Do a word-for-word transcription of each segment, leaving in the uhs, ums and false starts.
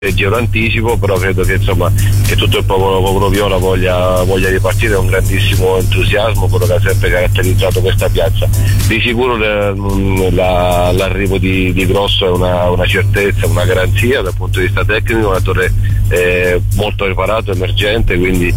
leggero anticipo, però credo che insomma che tutto il popolo, popolo viola voglia, voglia ripartire con grandissimo entusiasmo, quello che ha sempre caratterizzato questa piazza. Di sicuro le, la, l'arrivo di, di Grosso è una, una certezza, una garanzia dal punto di vista tecnico, un attore eh, molto preparato, emergente, quindi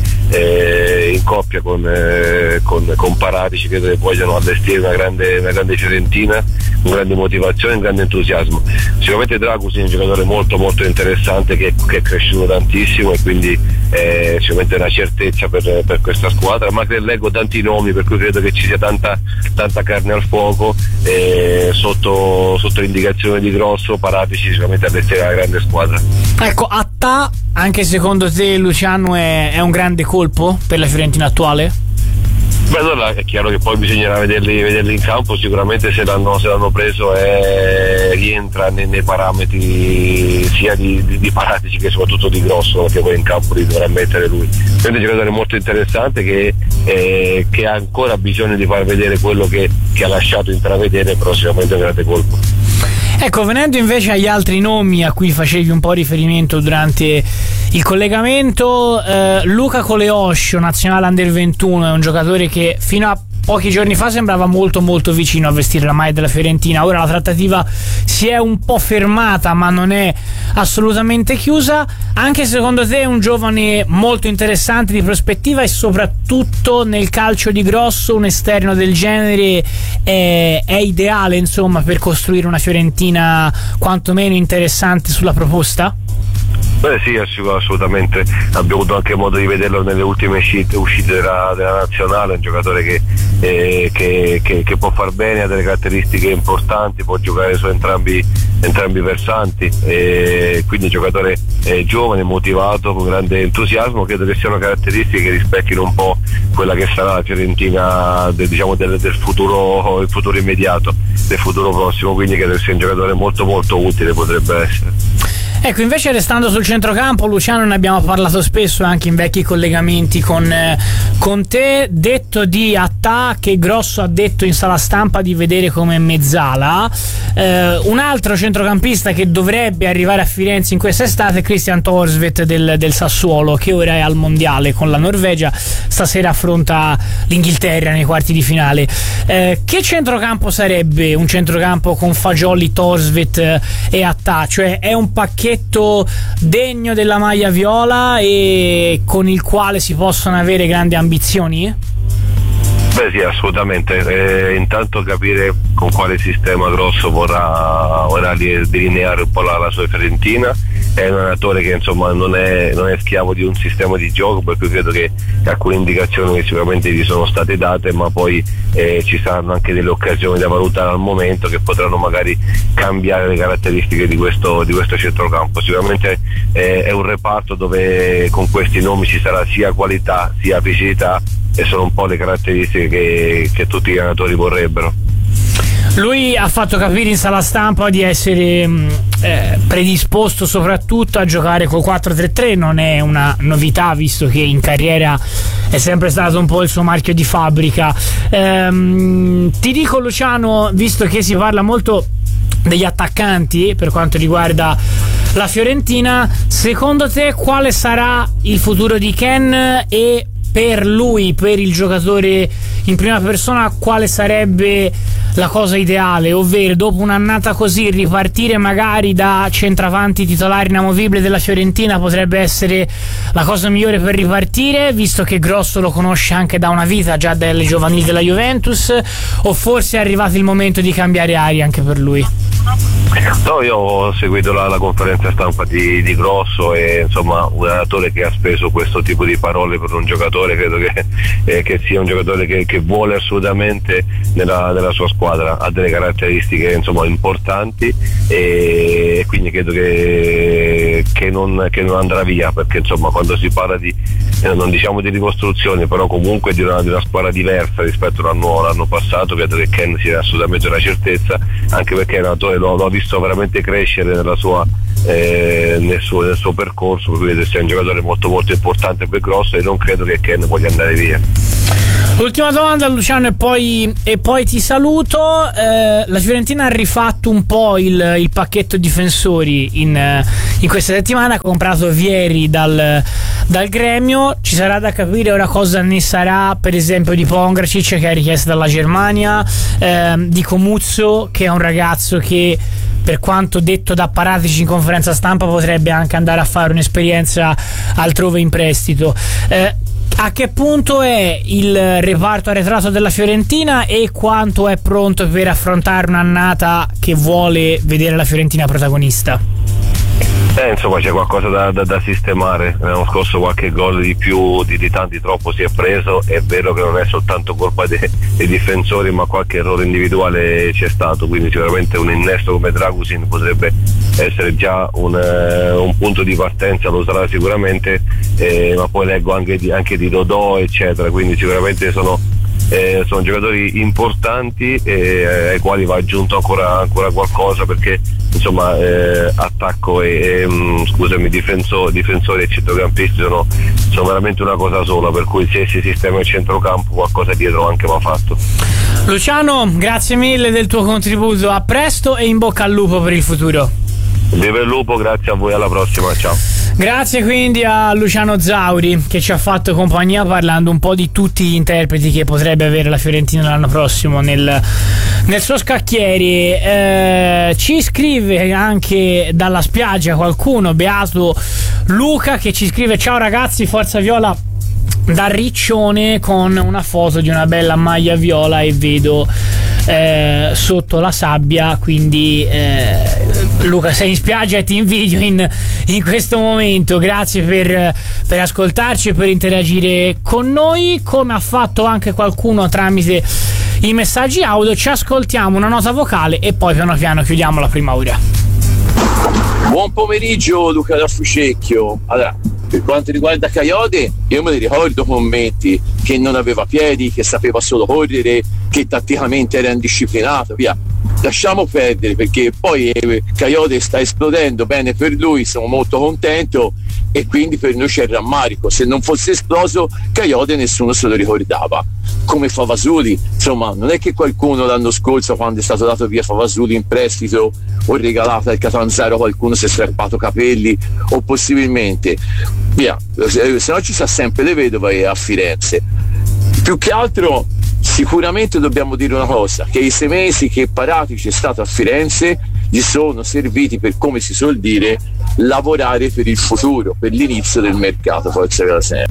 eh, in coppia con, eh, con, con Paratici credo che vogliano allestire una grande, una grande Fiorentina, con grande motivazione e un grande entusiasmo. Sicuramente Dragusin è un giocatore molto molto interessante che, che è cresciuto tantissimo e quindi è sicuramente una certezza per, per questa squadra, ma che leggo tanti nomi per cui credo che ci sia tanta, tanta carne al fuoco eh, sotto, sotto l'indicazione di Grosso. Paratici sicuramente allestire una grande squadra. Ecco, Attà anche secondo te, Luciano, è, è un grande colpo per la Fiorentina attuale? Beh, allora è chiaro che poi bisognerà vederli, vederli in campo. Sicuramente se l'hanno, se l'hanno preso è, rientra nei, nei parametri sia di, di, di Paratici che soprattutto di Grosso, perché poi in campo li dovrà mettere lui. Quindi è un giocatore molto interessante che, eh, che ha ancora bisogno di far vedere quello che, che ha lasciato intravedere, però sicuramente è un grande colpo. Ecco, venendo invece agli altri nomi a cui facevi un po' riferimento durante il collegamento, eh, Luca Coleoscio, nazionale under ventuno, è un giocatore che fino a pochi giorni fa sembrava molto molto vicino a vestire la maglia della Fiorentina. Ora la trattativa si è un po' fermata, ma non è assolutamente chiusa. Anche secondo te è un giovane molto interessante di prospettiva, e soprattutto nel calcio di Grosso un esterno del genere è, è ideale, insomma, per costruire una Fiorentina quantomeno interessante sulla proposta? Beh sì, assolutamente, abbiamo avuto anche modo di vederlo nelle ultime uscite, uscite della, della nazionale, un giocatore che, eh, che, che, che può far bene, ha delle caratteristiche importanti, può giocare su entrambi, entrambi i versanti, e quindi un giocatore eh, giovane, motivato, con grande entusiasmo. Credo che siano caratteristiche che rispecchino un po' quella che sarà la Fiorentina del, diciamo, del, del futuro, il futuro immediato, del futuro prossimo, quindi credo che sia un giocatore molto molto utile, potrebbe essere. Ecco, invece restando sul centrocampo, Luciano, ne abbiamo parlato spesso anche in vecchi collegamenti con, eh, con te. Detto di Attà, che Grosso ha detto in sala stampa di vedere come mezzala. Eh, un altro centrocampista che dovrebbe arrivare a Firenze in questa estate è Christian Thorstvedt del, del Sassuolo, che ora è al mondiale con la Norvegia, stasera affronta l'Inghilterra nei quarti di finale. Eh, che centrocampo sarebbe un centrocampo con Fagioli, Thorstvedt e Attà? Cioè è un pacchetto degno della maglia viola e con il quale si possono avere grandi ambizioni? Beh sì, assolutamente. Eh, intanto capire con quale sistema Grosso vorrà, vorrà delineare un po' la, la sua Fiorentina. È un allenatore che insomma non è, non è schiavo di un sistema di gioco, per cui credo che alcune indicazioni che sicuramente gli sono state date, ma poi eh, ci saranno anche delle occasioni da valutare al momento che potranno magari cambiare le caratteristiche di questo, di questo centrocampo. Sicuramente eh, è un reparto dove con questi nomi ci sarà sia qualità sia fisicità, e sono un po' le caratteristiche che, che tutti gli allenatori vorrebbero. Lui ha fatto capire in sala stampa di essere eh, predisposto soprattutto a giocare col quattro tre tre. Non è una novità, visto che in carriera è sempre stato un po' il suo marchio di fabbrica. Ehm, ti dico, Luciano, visto che si parla molto degli attaccanti per quanto riguarda la Fiorentina, secondo te quale sarà il futuro di Ken, e per lui, per il giocatore in prima persona, quale sarebbe la cosa ideale? Ovvero, dopo un'annata così, ripartire magari da centravanti titolare inamovibile della Fiorentina potrebbe essere la cosa migliore per ripartire, visto che Grosso lo conosce anche da una vita, già dalle giovanili della Juventus, o forse è arrivato il momento di cambiare aria anche per lui? No, io ho seguito la, la conferenza stampa di, di Grosso, e insomma un allenatore che ha speso questo tipo di parole per un giocatore, credo che, eh, che sia un giocatore che, che vuole assolutamente nella, nella sua squadra, ha delle caratteristiche insomma importanti, e quindi credo che, che, non, che non andrà via, perché insomma quando si parla di, eh, non diciamo di ricostruzione, però comunque di una, di una squadra diversa rispetto all'anno, all'anno passato, credo che Ken sia assolutamente una certezza, anche perché l'allenatore lo, lo ha visto veramente crescere nella sua, eh, nel, suo, nel suo percorso, per cui sia un giocatore molto molto importante per Grosso, e non credo che Ken voglia andare via. Ultima domanda, Luciano, e poi, e poi ti saluto. Eh, la Fiorentina ha rifatto un po' il, il pacchetto difensori in, in questa settimana, ha comprato Vieri dal, dal Gremio. Ci sarà da capire ora cosa ne sarà, per esempio, di Pongracic, che è richiesto dalla Germania, eh, di Comuzzo, che è un ragazzo che, per quanto detto da Paratici in conferenza stampa, potrebbe anche andare a fare un'esperienza altrove in prestito. Eh, a che punto è il reparto arretrato della Fiorentina e quanto è pronto per affrontare un'annata che vuole vedere la Fiorentina protagonista? Eh, insomma, c'è qualcosa da, da, da sistemare. L'anno scorso qualche gol di più di, di tanti troppo si è preso. È vero che non è soltanto colpa dei, dei difensori, ma qualche errore individuale c'è stato, quindi sicuramente un innesto come Dragusin potrebbe essere già un, uh, un punto di partenza, lo sarà sicuramente, eh, ma poi leggo anche di, anche di Dodò eccetera, quindi sicuramente sono Eh, sono giocatori importanti eh, ai quali va aggiunto ancora, ancora qualcosa, perché insomma eh, attacco e, e mh, scusami difenso, difensori e centrocampisti sono, sono veramente una cosa sola, per cui se si sistema il centrocampo qualcosa dietro anche va fatto. Luciano, grazie mille del tuo contributo, a presto e in bocca al lupo per il futuro. Viva il lupo, grazie a voi, alla prossima, ciao. Grazie quindi a Luciano Zauri, che ci ha fatto compagnia parlando un po' di tutti gli interpreti che potrebbe avere la Fiorentina l'anno prossimo nel, nel suo scacchieri. Eh, ci scrive anche dalla spiaggia qualcuno, beato Luca, che ci scrive: ciao ragazzi, forza viola da Riccione, con una foto di una bella maglia viola e vedo eh, sotto la sabbia, quindi eh, Luca, sei in spiaggia e ti invidio in, in questo momento. Grazie per, per ascoltarci e per interagire con noi, come ha fatto anche qualcuno tramite i messaggi audio. Ci ascoltiamo una nota vocale e poi piano piano chiudiamo la prima ora. Buon pomeriggio Luca da Fucecchio. Allora, per quanto riguarda Coyote, io me ne ricordo commenti che non aveva piedi, che sapeva solo correre, che tatticamente era indisciplinato, via. Lasciamo perdere, perché poi eh, Coyote sta esplodendo, bene per lui, sono molto contento, e quindi per noi c'è il rammarico. Se non fosse esploso Coyote nessuno se lo ricordava. Come Favasuli, insomma, non è che qualcuno l'anno scorso, quando è stato dato via Favasuli in prestito o regalato al Catanzaro, qualcuno si è strappato capelli, o possibilmente via, se no ci sta sempre le vedove a Firenze. Più che altro sicuramente dobbiamo dire una cosa, che i sei mesi che Paratici è stato a Firenze gli sono serviti per, come si suol dire, lavorare per il futuro, per l'inizio del mercato, forza della sera.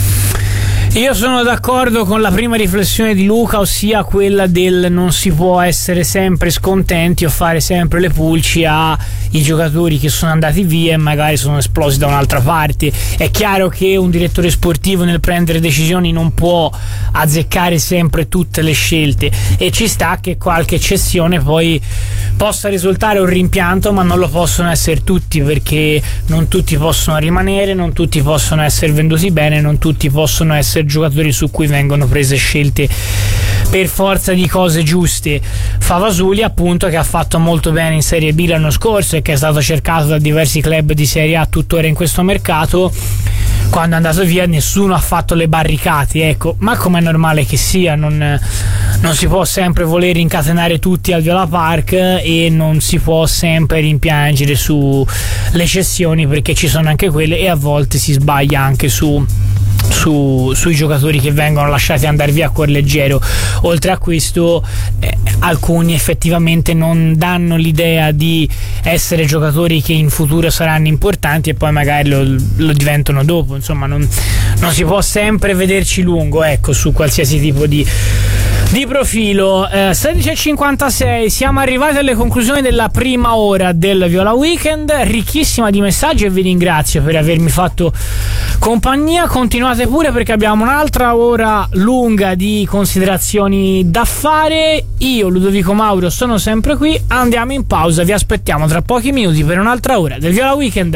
Io sono d'accordo con la prima riflessione di Luca, ossia quella del non si può essere sempre scontenti o fare sempre le pulci ai giocatori che sono andati via e magari sono esplosi da un'altra parte. È chiaro che un direttore sportivo nel prendere decisioni non può azzeccare sempre tutte le scelte, e ci sta che qualche eccezione poi possa risultare un rimpianto, ma non lo possono essere tutti, perché non tutti possono rimanere, non tutti possono essere venduti bene, non tutti possono essere giocatori su cui vengono prese scelte per forza di cose giuste. Favasuli, appunto, che ha fatto molto bene in Serie B l'anno scorso e che è stato cercato da diversi club di Serie A tuttora in questo mercato, quando è andato via nessuno ha fatto le barricate, ecco. Ma come è normale che sia, non, non si può sempre voler incatenare tutti al Viola Park e non si può sempre rimpiangere sulle cessioni, perché ci sono anche quelle e a volte si sbaglia anche su Su, sui giocatori che vengono lasciati andare via a cuor leggero. Oltre a questo, eh, alcuni effettivamente non danno l'idea di essere giocatori che in futuro saranno importanti e poi magari lo, lo diventano dopo. Insomma, non, non si può sempre vederci lungo, ecco, su qualsiasi tipo di di profilo. eh, sedici e cinquantasei, siamo arrivati alle conclusioni della prima ora del Viola Weekend, ricchissima di messaggi, e vi ringrazio per avermi fatto compagnia. Continuate pure, perché abbiamo un'altra ora lunga di considerazioni da fare. Io, Ludovico Mauro, sono sempre qui. Andiamo in pausa, vi aspettiamo tra pochi minuti per un'altra ora del Viola Weekend.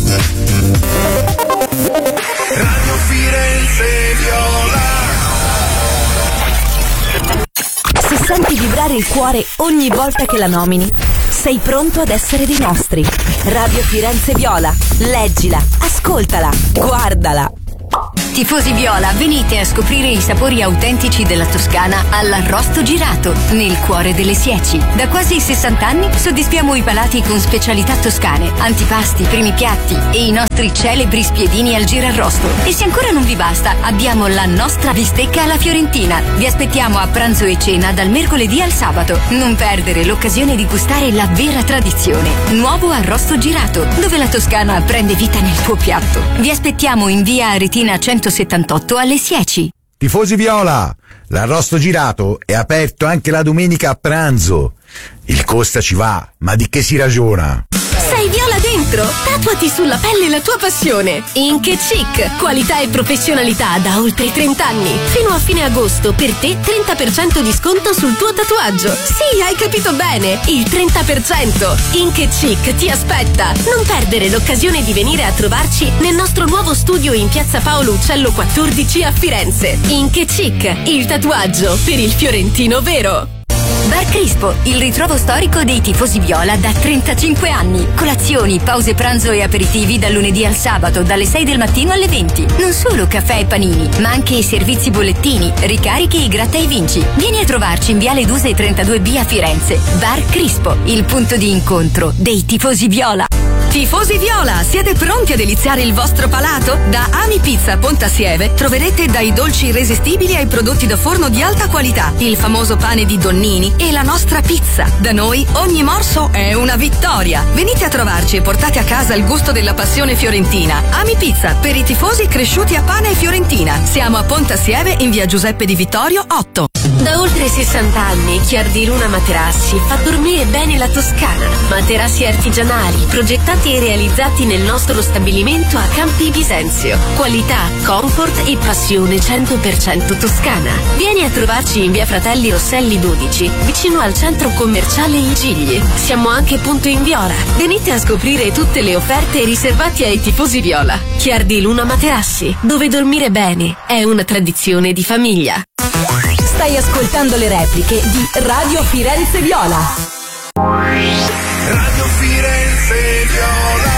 Radio Firenze Viola. Se senti vibrare il cuore ogni volta che la nomini, sei pronto ad essere dei nostri. Radio Firenze Viola. Leggila, ascoltala, guardala. Tifosi viola, venite a scoprire i sapori autentici della Toscana all'Arrosto Girato, nel cuore delle Sieci. Da quasi sessanta anni soddisfiamo i palati con specialità toscane, antipasti, primi piatti e i nostri celebri spiedini al girarrosto. E se ancora non vi basta, abbiamo la nostra bistecca alla fiorentina. Vi aspettiamo a pranzo e cena dal mercoledì al sabato. Non perdere l'occasione di gustare la vera tradizione. Nuovo Arrosto Girato, dove la Toscana prende vita nel tuo piatto. Vi aspettiamo in via Aretina centosettantotto alle Sieci. Tifosi viola, l'Arrosto Girato è aperto anche la domenica a pranzo. Il costa ci va, ma di che si ragiona? Sei viola dentro? Tatuati sulla pelle la tua passione. Ink e Chic, qualità e professionalità da oltre trenta anni. Fino a fine agosto per te trenta per cento di sconto sul tuo tatuaggio. Sì, hai capito bene, il trenta per cento. Ink e Chic ti aspetta. Non perdere l'occasione di venire a trovarci nel nostro nuovo studio in piazza Paolo Uccello quattordici a Firenze. Ink e Chic, il tatuaggio per il fiorentino vero. Bar Crispo, il ritrovo storico dei tifosi viola da trentacinque anni. Colazioni, pause pranzo e aperitivi dal lunedì al sabato, dalle sei del mattino alle venti. Non solo caffè e panini, ma anche i servizi bollettini, ricarichi e gratta e vinci. Vieni a trovarci in Viale Duse trentadue B a Firenze. Bar Crispo, il punto di incontro dei tifosi viola. Tifosi viola, siete pronti a deliziare il vostro palato? Da Ami Pizza Pontassieve troverete dai dolci irresistibili ai prodotti da forno di alta qualità, il famoso pane di Donnini e la nostra pizza. Da noi ogni morso è una vittoria. Venite a trovarci e portate a casa il gusto della passione fiorentina. Ami Pizza, per i tifosi cresciuti a pane e fiorentina. Siamo a Pontassieve in via Giuseppe Di Vittorio otto. Da oltre sessanta anni Chiar di Luna Materassi fa dormire bene la Toscana. Materassi artigianali, progettati e realizzati nel nostro stabilimento a Campi Bisenzio. Qualità, comfort e passione cento per cento toscana. Vieni a trovarci in via Fratelli Rosselli dodici, vicino al centro commerciale Il Gigli. Siamo anche punto in Viola. Venite a scoprire tutte le offerte riservate ai tifosi viola. Chiar di Luna Materassi, dove dormire bene è una tradizione di famiglia. Stai ascoltando le repliche di Radio Firenze Viola. Radio Firenze Viola.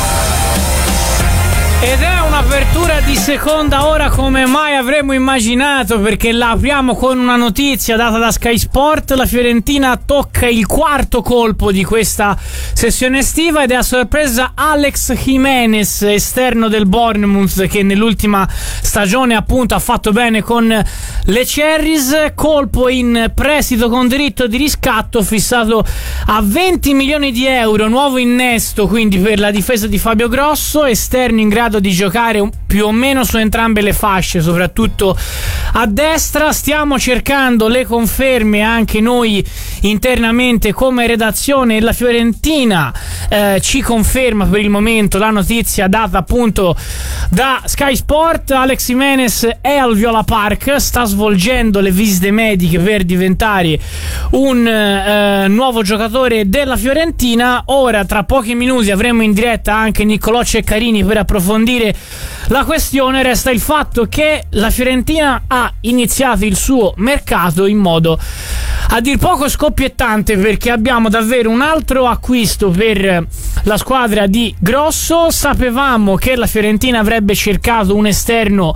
Ed è un'apertura di seconda ora come mai avremmo immaginato, perché la apriamo con una notizia data da Sky Sport. La Fiorentina tocca il quarto colpo di questa sessione estiva ed è a sorpresa Alex Jimenez, esterno del Bournemouth, che nell'ultima stagione appunto ha fatto bene con le Cherries. Colpo in prestito con diritto di riscatto fissato a venti milioni di euro, nuovo innesto quindi per la difesa di Fabio Grosso, esterno in grado di giocare più o meno su entrambe le fasce, soprattutto a destra. Stiamo cercando le conferme anche noi internamente come redazione e la Fiorentina eh, ci conferma per il momento la notizia data appunto da Sky Sport. Alex Jimenez è al Viola Park, sta svolgendo le visite mediche per diventare un eh, nuovo giocatore della Fiorentina. Ora tra pochi minuti avremo in diretta anche Niccolò Ceccarini per approfondire la questione. Resta il fatto che la Fiorentina ha iniziato il suo mercato in modo a dir poco scoppiettante, perché abbiamo davvero un altro acquisto per la squadra di Grosso. Sapevamo che la Fiorentina avrebbe cercato un esterno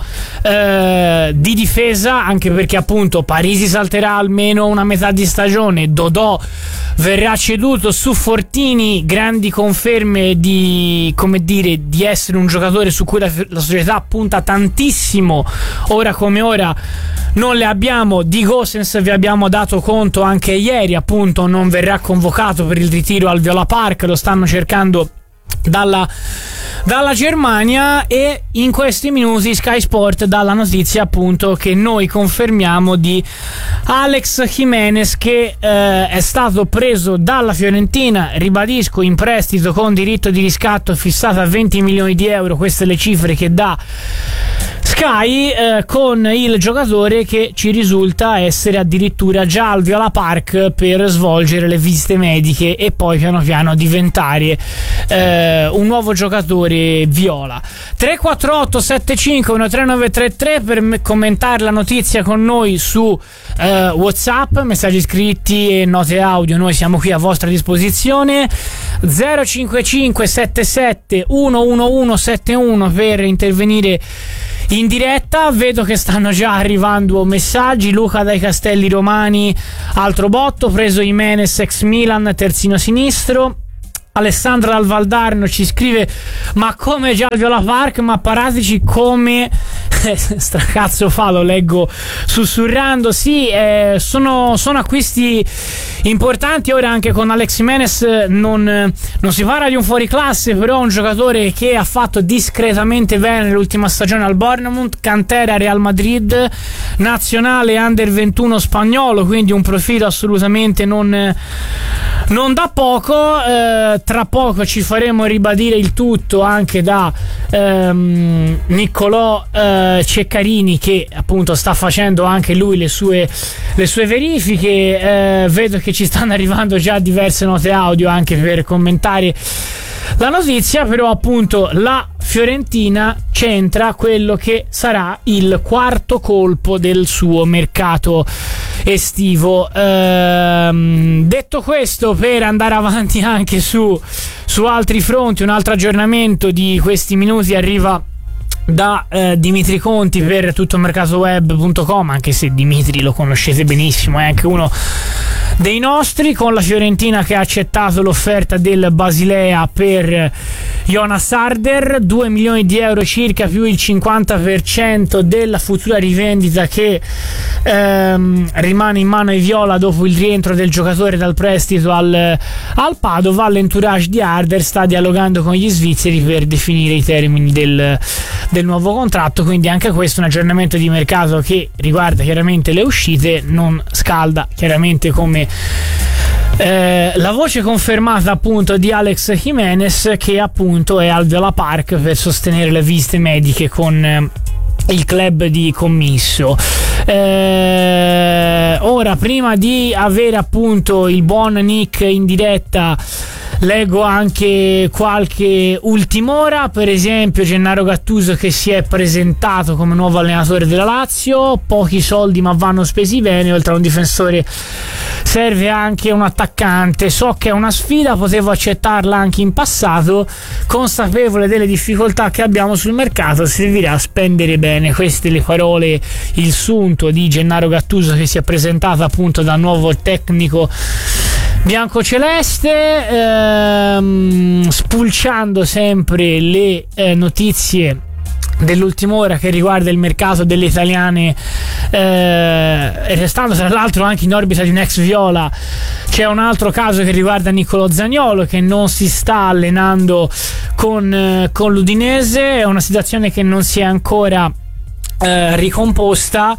eh, di difesa, anche perché appunto Parisi salterà almeno una metà di stagione, Dodò verrà ceduto, su Fortini grandi conferme di, come dire, di essere un giocatore su cui la, la società punta tantissimo. Ora come ora non le abbiamo. Di Gosens vi abbiamo dato conto anche ieri, appunto non verrà convocato per il ritiro al Viola Park, lo stanno cercando dalla, dalla Germania. E in questi minuti Sky Sport dà la notizia appunto che noi confermiamo di Alex Jimenez, che eh, è stato preso dalla Fiorentina, ribadisco, in prestito con diritto di riscatto fissato a venti milioni di euro. Queste le cifre che dà Sky, eh, con il giocatore che ci risulta essere addirittura già al Viola Park per svolgere le visite mediche e poi piano piano diventare eh, un nuovo giocatore viola. Tre quattro otto sette cinque uno tre nove tre tre per me- commentare la notizia con noi su eh, WhatsApp, messaggi scritti e note audio, noi siamo qui a vostra disposizione. Zero cinque cinque sette sette uno uno uno sette uno per intervenire in diretta. Vedo che stanno già arrivando messaggi. Luca dai Castelli Romani, altro botto, preso Jimenez ex Milan, terzino sinistro. Alessandra dal Valdarno ci scrive: ma come già al Viola Park, ma Paratici come stracazzo fa, lo leggo sussurrando. Sì, eh, sono, sono acquisti importanti. Ora anche con Alex Jimenez non, non si parla di un fuoriclasse, però un giocatore che ha fatto discretamente bene l'ultima stagione al Bournemouth, cantera Real Madrid, nazionale under ventuno spagnolo, quindi un profilo assolutamente non, non da poco. eh, Tra poco ci faremo ribadire il tutto anche da ehm, Niccolò eh, Ceccarini, che appunto sta facendo anche lui le sue, le sue verifiche. Eh, vedo che ci stanno arrivando già diverse note audio anche per commentare la notizia, però appunto la Fiorentina centra quello che sarà il quarto colpo del suo mercato estivo. Ehm, detto questo, per andare avanti anche su, su altri fronti, un altro aggiornamento di questi minuti arriva da eh, Dimitri Conti per tuttomercatoweb punto com, anche se Dimitri lo conoscete benissimo, è anche uno dei nostri, con la Fiorentina che ha accettato l'offerta del Basilea per Jonas Harder, due milioni di euro circa più il cinquanta per cento della futura rivendita che ehm, rimane in mano ai viola dopo il rientro del giocatore dal prestito al, al Padova. L'entourage di Harder sta dialogando con gli svizzeri per definire i termini del, del nuovo contratto, quindi anche questo è un aggiornamento di mercato che riguarda chiaramente le uscite, non scalda chiaramente come Eh, la voce confermata appunto di Alex Jimenez, che appunto è al Viola Park per sostenere le visite mediche con eh, il club di commisso. Eh, ora, prima di avere appunto il buon Nick in diretta, leggo anche qualche ultim'ora. Per esempio Gennaro Gattuso che si è presentato come nuovo allenatore della Lazio, pochi soldi ma vanno spesi bene, oltre a un difensore serve anche un attaccante, so che è una sfida, potevo accettarla anche in passato, consapevole delle difficoltà che abbiamo sul mercato servirà a spendere bene. Queste le parole, il sunto di Gennaro Gattuso che si è presentato appunto da nuovo tecnico biancoceleste. Ehm, spulciando sempre le eh, notizie dell'ultima ora che riguarda il mercato delle italiane, eh, restando tra l'altro anche in orbita di un ex viola, c'è un altro caso che riguarda Niccolò Zaniolo che non si sta allenando con, eh, con l'Udinese. È una situazione che non si è ancora eh, ricomposta,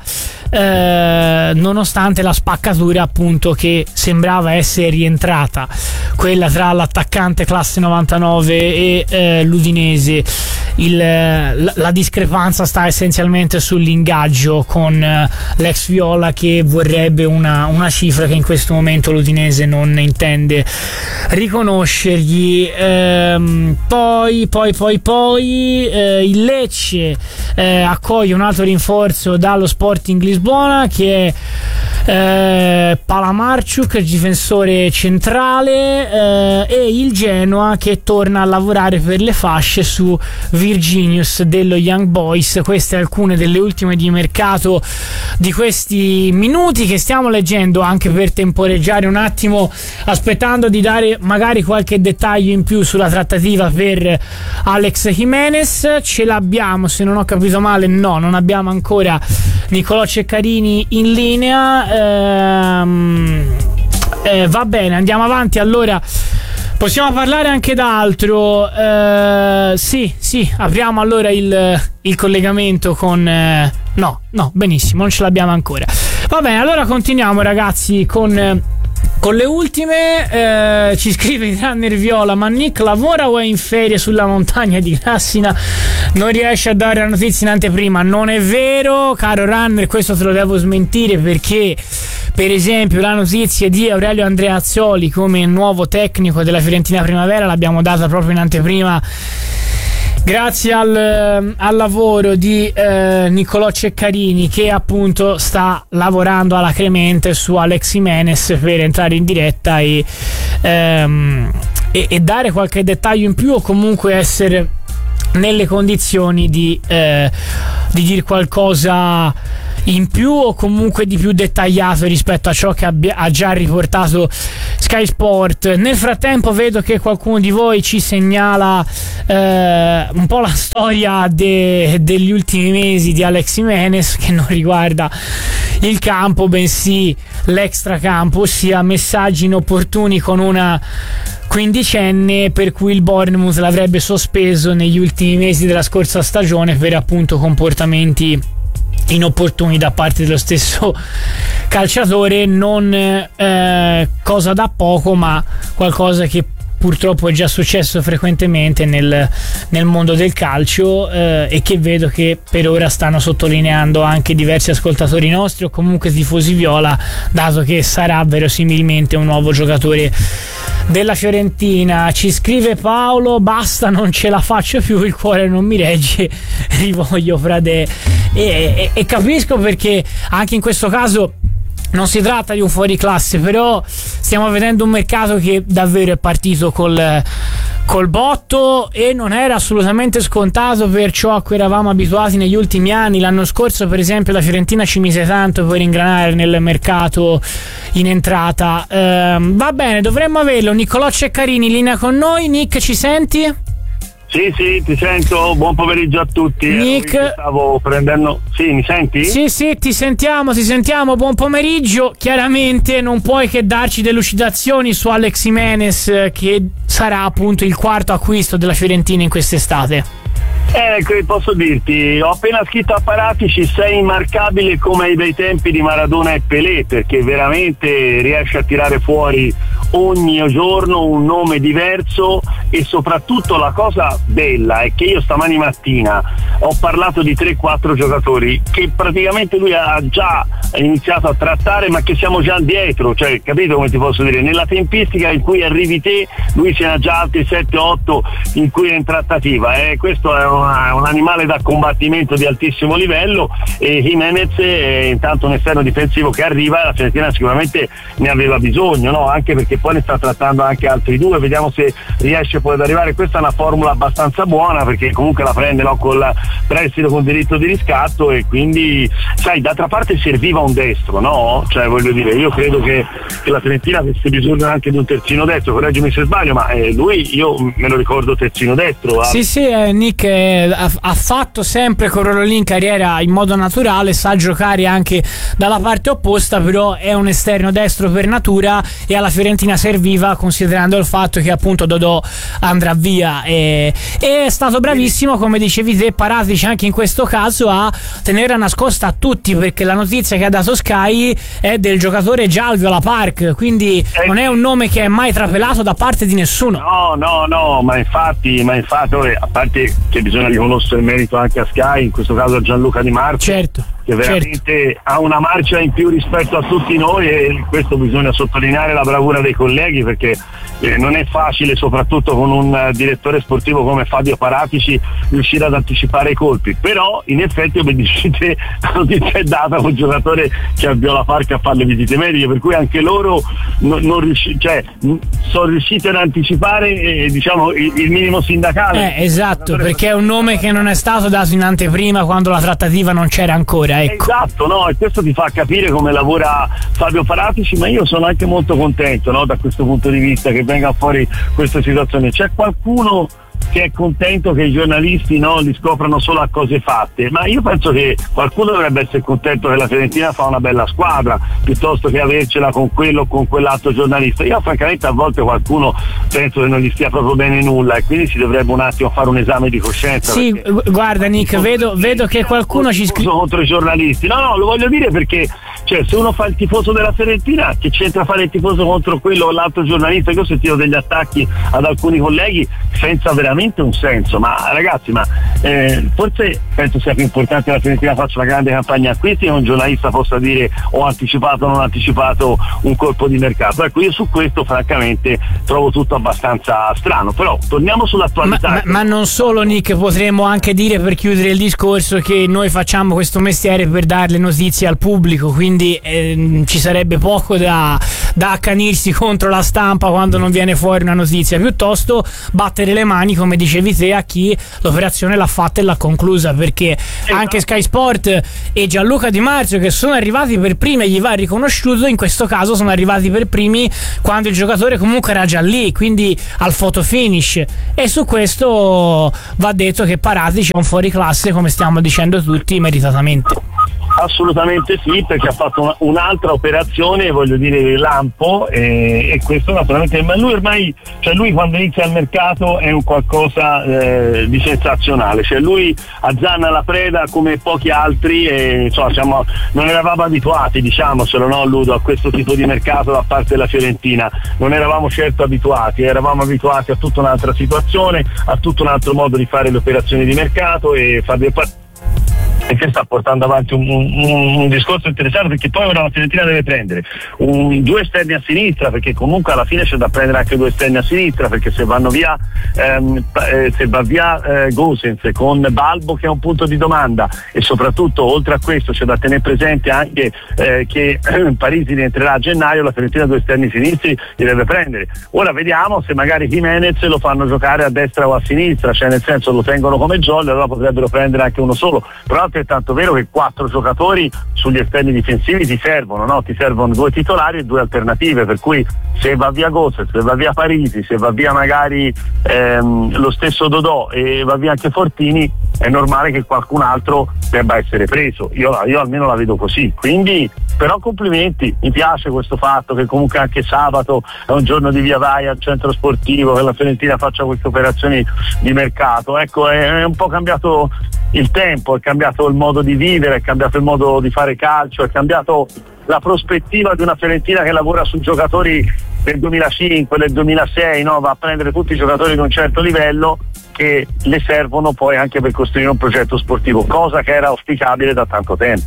eh, nonostante la spaccatura appunto che sembrava essere rientrata, quella tra l'attaccante classe novantanove e eh, l'Udinese. Il, la, la discrepanza sta essenzialmente sull'ingaggio con uh, l'ex viola, che vorrebbe una, una cifra che in questo momento l'Udinese non intende riconoscergli. Ehm, poi poi poi poi eh, il Lecce eh, accoglie un altro rinforzo dallo Sporting Lisbona, che è eh, Palamarciuk, difensore centrale, eh, e il Genoa che torna a lavorare per le fasce su Virginius dello Young Boys. Queste alcune delle ultime di mercato di questi minuti che stiamo leggendo, anche per temporeggiare un attimo, aspettando di dare magari qualche dettaglio in più sulla trattativa per Alex Jimenez. Ce l'abbiamo, se non ho capito male, no, non abbiamo ancora Niccolò Ceccarini in linea. ehm, eh, va bene, andiamo avanti. Allora possiamo parlare anche d'altro. Uh, sì, sì, apriamo allora il, il collegamento con... Uh, no, no, benissimo, non ce l'abbiamo ancora. Va bene, allora continuiamo ragazzi con... Con le ultime. eh, ci scrive il runner viola: ma Nick lavora o è in ferie sulla montagna di Grassina? Non riesce a dare la notizia in anteprima. Non è vero, caro runner, questo te lo devo smentire, perché per esempio la notizia di Aurelio Andreazzoli come nuovo tecnico della Fiorentina Primavera l'abbiamo data proprio in anteprima, grazie al, al lavoro di eh, Niccolò Ceccarini, che appunto sta lavorando alla Cremente su Alex Jimenez per entrare in diretta e, ehm, e, e dare qualche dettaglio in più, o comunque essere nelle condizioni di eh, di dire qualcosa in più o comunque di più dettagliato rispetto a ciò che abbia, ha già riportato Sky Sport. Nel frattempo vedo che qualcuno di voi ci segnala eh, un po' la storia de, degli ultimi mesi di Alex Jimenez, che non riguarda il campo bensì l'extracampo, ossia messaggi inopportuni con una quindicenne per cui il Bournemouth l'avrebbe sospeso negli ultimi mesi della scorsa stagione per appunto comportamenti inopportuni da parte dello stesso calciatore. Non eh, cosa da poco, ma qualcosa che purtroppo è già successo frequentemente nel, nel mondo del calcio eh, e che vedo che per ora stanno sottolineando anche diversi ascoltatori nostri o comunque tifosi viola, dato che sarà verosimilmente un nuovo giocatore della Fiorentina. Ci scrive Paolo: basta, non ce la faccio più, il cuore non mi regge, rivoglio Frade. E, e, e capisco, perché anche in questo caso non si tratta di un fuoriclasse, però stiamo vedendo un mercato che davvero è partito col, col botto e non era assolutamente scontato per ciò a cui eravamo abituati negli ultimi anni. L'anno scorso per esempio la Fiorentina ci mise tanto per ingranare nel mercato in entrata. Ehm, va bene, dovremmo averlo. Niccolò Ceccarini in linea con noi. Nick, ci senti? Sì, sì, ti sento. Buon pomeriggio a tutti. Nick, stavo prendendo. Sì, mi senti? Sì, sì, ti sentiamo, ti sentiamo. Buon pomeriggio. Chiaramente non puoi che darci delucidazioni su Alex Jimenez, che sarà appunto il quarto acquisto della Fiorentina in quest'estate. Ecco, posso dirti, ho appena scritto a Paratici: sei immarcabile come ai bei tempi di Maradona e Pelé, perché veramente riesce a tirare fuori ogni giorno un nome diverso. E soprattutto la cosa bella è che io stamani mattina ho parlato di tre quattro giocatori che praticamente lui ha già iniziato a trattare, ma che siamo già dietro, cioè, capito come ti posso dire, nella tempistica in cui arrivi te lui ce n'ha già altri sette otto in cui è in trattativa. Eh, questo è una, un animale da combattimento di altissimo livello, e Jimenez è intanto un esterno difensivo che arriva, la Fiorentina sicuramente ne aveva bisogno, no? Anche perché poi ne sta trattando anche altri due, vediamo se riesce poi ad arrivare. Questa è una formula abbastanza buona, perché comunque la prende, no, col prestito con diritto di riscatto, e quindi sai, d'altra parte serviva un destro, no? Cioè, voglio dire, io credo che, che la Fiorentina avesse bisogno anche di un terzino destro, correggimi se sbaglio, ma eh, lui io me lo ricordo terzino destro. Sì, ah. sì, eh, Nick eh, ha, ha fatto sempre quel ruolo lì in carriera in modo naturale, sa giocare anche dalla parte opposta, però è un esterno destro per natura, e alla Fiorentina serviva, considerando il fatto che appunto Dodò andrà via, e, e è stato bravissimo, come dicevi te Paratici, anche in questo caso a tenere nascosta a tutti, perché la notizia che ha dato Sky è del giocatore già al Viola Park, quindi eh, non è un nome che è mai trapelato da parte di nessuno. No, no, no, ma infatti, ma infatti a parte che bisogna riconoscere il merito anche a Sky, in questo caso a Gianluca Di Marco, certo, che veramente certo. ha una marcia in più rispetto a tutti noi, e questo bisogna sottolineare la bravura dei colleghi, perché eh, non è facile, soprattutto con un uh, direttore sportivo come Fabio Paratici, riuscire ad anticipare i colpi. Però in effetti, come dicete, la notizia è data con un giocatore che ha Viola Park a fare le visite mediche, per cui anche loro non, non riusci- cioè, sono riusciti ad anticipare eh, diciamo il, il minimo sindacale. Eh, esatto, perché è un nome che non è stato dato in anteprima quando la trattativa non c'era ancora. Ecco. Esatto, no, e questo ti fa capire come lavora Fabio Paratici, ma io sono anche molto contento, no, da questo punto di vista, che venga fuori questa situazione. C'è qualcuno che è contento che i giornalisti, no, li scoprano solo a cose fatte, ma io penso che qualcuno dovrebbe essere contento che la Fiorentina fa una bella squadra, piuttosto che avercela con quello o con quell'altro giornalista. Io francamente a volte qualcuno penso che non gli stia proprio bene nulla, e quindi si dovrebbe un attimo fare un esame di coscienza. Sì, guarda Nick, vedo, vedo che qualcuno ci scrive contro i giornalisti. No, no, lo voglio dire perché, cioè, se uno fa il tifoso della Fiorentina, che c'entra fare il tifoso contro quello o l'altro giornalista? Che ho sentito degli attacchi ad alcuni colleghi senza veramente un senso. Ma ragazzi, ma eh, forse penso sia più importante che la Fiorentina faccia una grande campagna acquisti e un giornalista possa dire ho anticipato o non anticipato un colpo di mercato. Ecco, io su questo francamente trovo tutto abbastanza strano. Però torniamo sull'attualità. Ma, ma, ma non solo, Nick, potremmo anche dire, per chiudere il discorso, che noi facciamo questo mestiere per dare le notizie al pubblico, quindi eh, ci sarebbe poco da, da accanirsi contro la stampa quando non viene fuori una notizia, piuttosto battere le mani, come dicevi te, a chi l'operazione l'ha fatta e l'ha conclusa, perché anche Sky Sport e Gianluca Di Marzio, che sono arrivati per primi e gli va riconosciuto, in questo caso sono arrivati per primi quando il giocatore comunque era già lì, quindi al photo finish, e su questo va detto che Paratici è un fuoriclasse, come stiamo dicendo tutti, meritatamente. Assolutamente sì, perché ha fatto una, un'altra operazione, voglio dire, lampo, e, e questo naturalmente, ma lui ormai, cioè lui quando inizia il mercato è un qualcosa eh, di sensazionale, cioè lui azzanna la preda come pochi altri, e insomma, siamo, non eravamo abituati, diciamocelo, no Ludo, a questo tipo di mercato da parte della Fiorentina, non eravamo certo abituati, eravamo abituati a tutta un'altra situazione, a tutto un altro modo di fare le operazioni di mercato, e Fabio Paratici e che sta portando avanti un, un, un discorso interessante, perché poi ora la Fiorentina deve prendere un, due esterni a sinistra, perché comunque alla fine c'è da prendere anche due esterni a sinistra, perché se vanno via ehm, eh, se va via eh, Gosens con Balbo, che è un punto di domanda, e soprattutto oltre a questo c'è da tenere presente anche eh, che eh, Parisi rientrerà a gennaio, la Fiorentina due esterni sinistri li deve prendere. Ora vediamo se magari Jimenez lo fanno giocare a destra o a sinistra, cioè nel senso lo tengono come jolly, allora potrebbero prendere anche uno solo, però è tanto vero che quattro giocatori sugli esterni difensivi ti servono, no? Ti servono due titolari e due alternative, per cui se va via Gosset, se va via Parisi, se va via magari ehm, lo stesso Dodò e va via anche Fortini, è normale che qualcun altro debba essere preso. Io, io almeno la vedo così, quindi però complimenti, mi piace questo fatto che comunque anche sabato è un giorno di via vai al centro sportivo, che la Fiorentina faccia queste operazioni di mercato. Ecco, è, è un po' cambiato il tempo, è cambiato il modo di vivere, è cambiato il modo di fare calcio, è cambiato la prospettiva di una Fiorentina che lavora su giocatori del duemilacinque, del duemilasei, no? Va a prendere tutti i giocatori di un certo livello che le servono poi anche per costruire un progetto sportivo, cosa che era auspicabile da tanto tempo.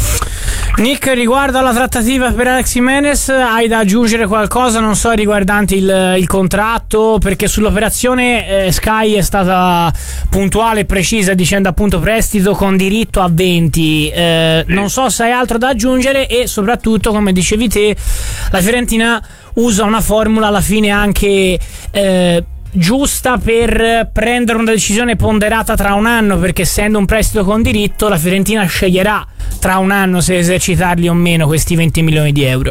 Nick, riguardo alla trattativa per Alex Jimenez, hai da aggiungere qualcosa, non so, riguardante il, il contratto? Perché sull'operazione eh, Sky è stata puntuale e precisa dicendo appunto prestito con diritto a venti, eh, non so se hai altro da aggiungere, e soprattutto, come dicevi te, la Fiorentina usa una formula alla fine anche eh, giusta per prendere una decisione ponderata tra un anno, perché essendo un prestito con diritto la Fiorentina sceglierà tra un anno se esercitarli o meno questi venti milioni di euro.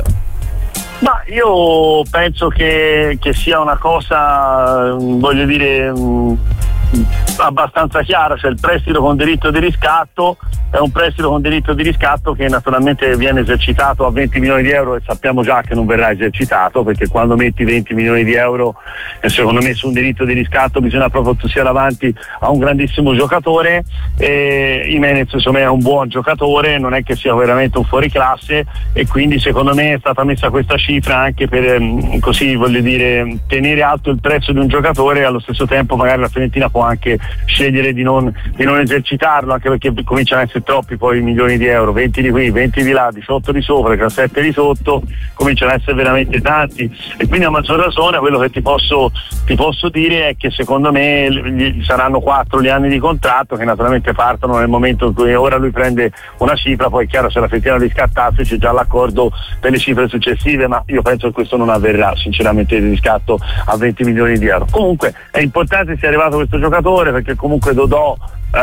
Ma io penso che, che sia una cosa, voglio dire, mh, abbastanza chiara, cioè il prestito con diritto di riscatto è un prestito con diritto di riscatto che naturalmente viene esercitato a venti milioni di euro, e sappiamo già che non verrà esercitato, perché quando metti venti milioni di euro eh, secondo me su un diritto di riscatto bisogna proprio che tu sia davanti a un grandissimo giocatore, e Jimenez insomma è un buon giocatore, non è che sia veramente un fuoriclasse, e quindi secondo me è stata messa questa cifra anche per ehm, così voglio dire tenere alto il prezzo di un giocatore, e allo stesso tempo magari la Fiorentina può anche scegliere di non, di non esercitarlo, anche perché cominciano a essere troppi poi milioni di euro, venti di qui, venti di là, diciotto di sopra, diciassette di sotto, cominciano a essere veramente tanti, e quindi a maggior ragione quello che ti posso, ti posso dire è che secondo me gli saranno quattro gli anni di contratto, che naturalmente partono nel momento in cui ora lui prende una cifra, poi è chiaro se la Fiorentina riscattasse c'è già l'accordo per le cifre successive, ma io penso che questo non avverrà sinceramente, il riscatto a venti milioni di euro. Comunque è importante sia arrivato questo giocatore, perché comunque Dodò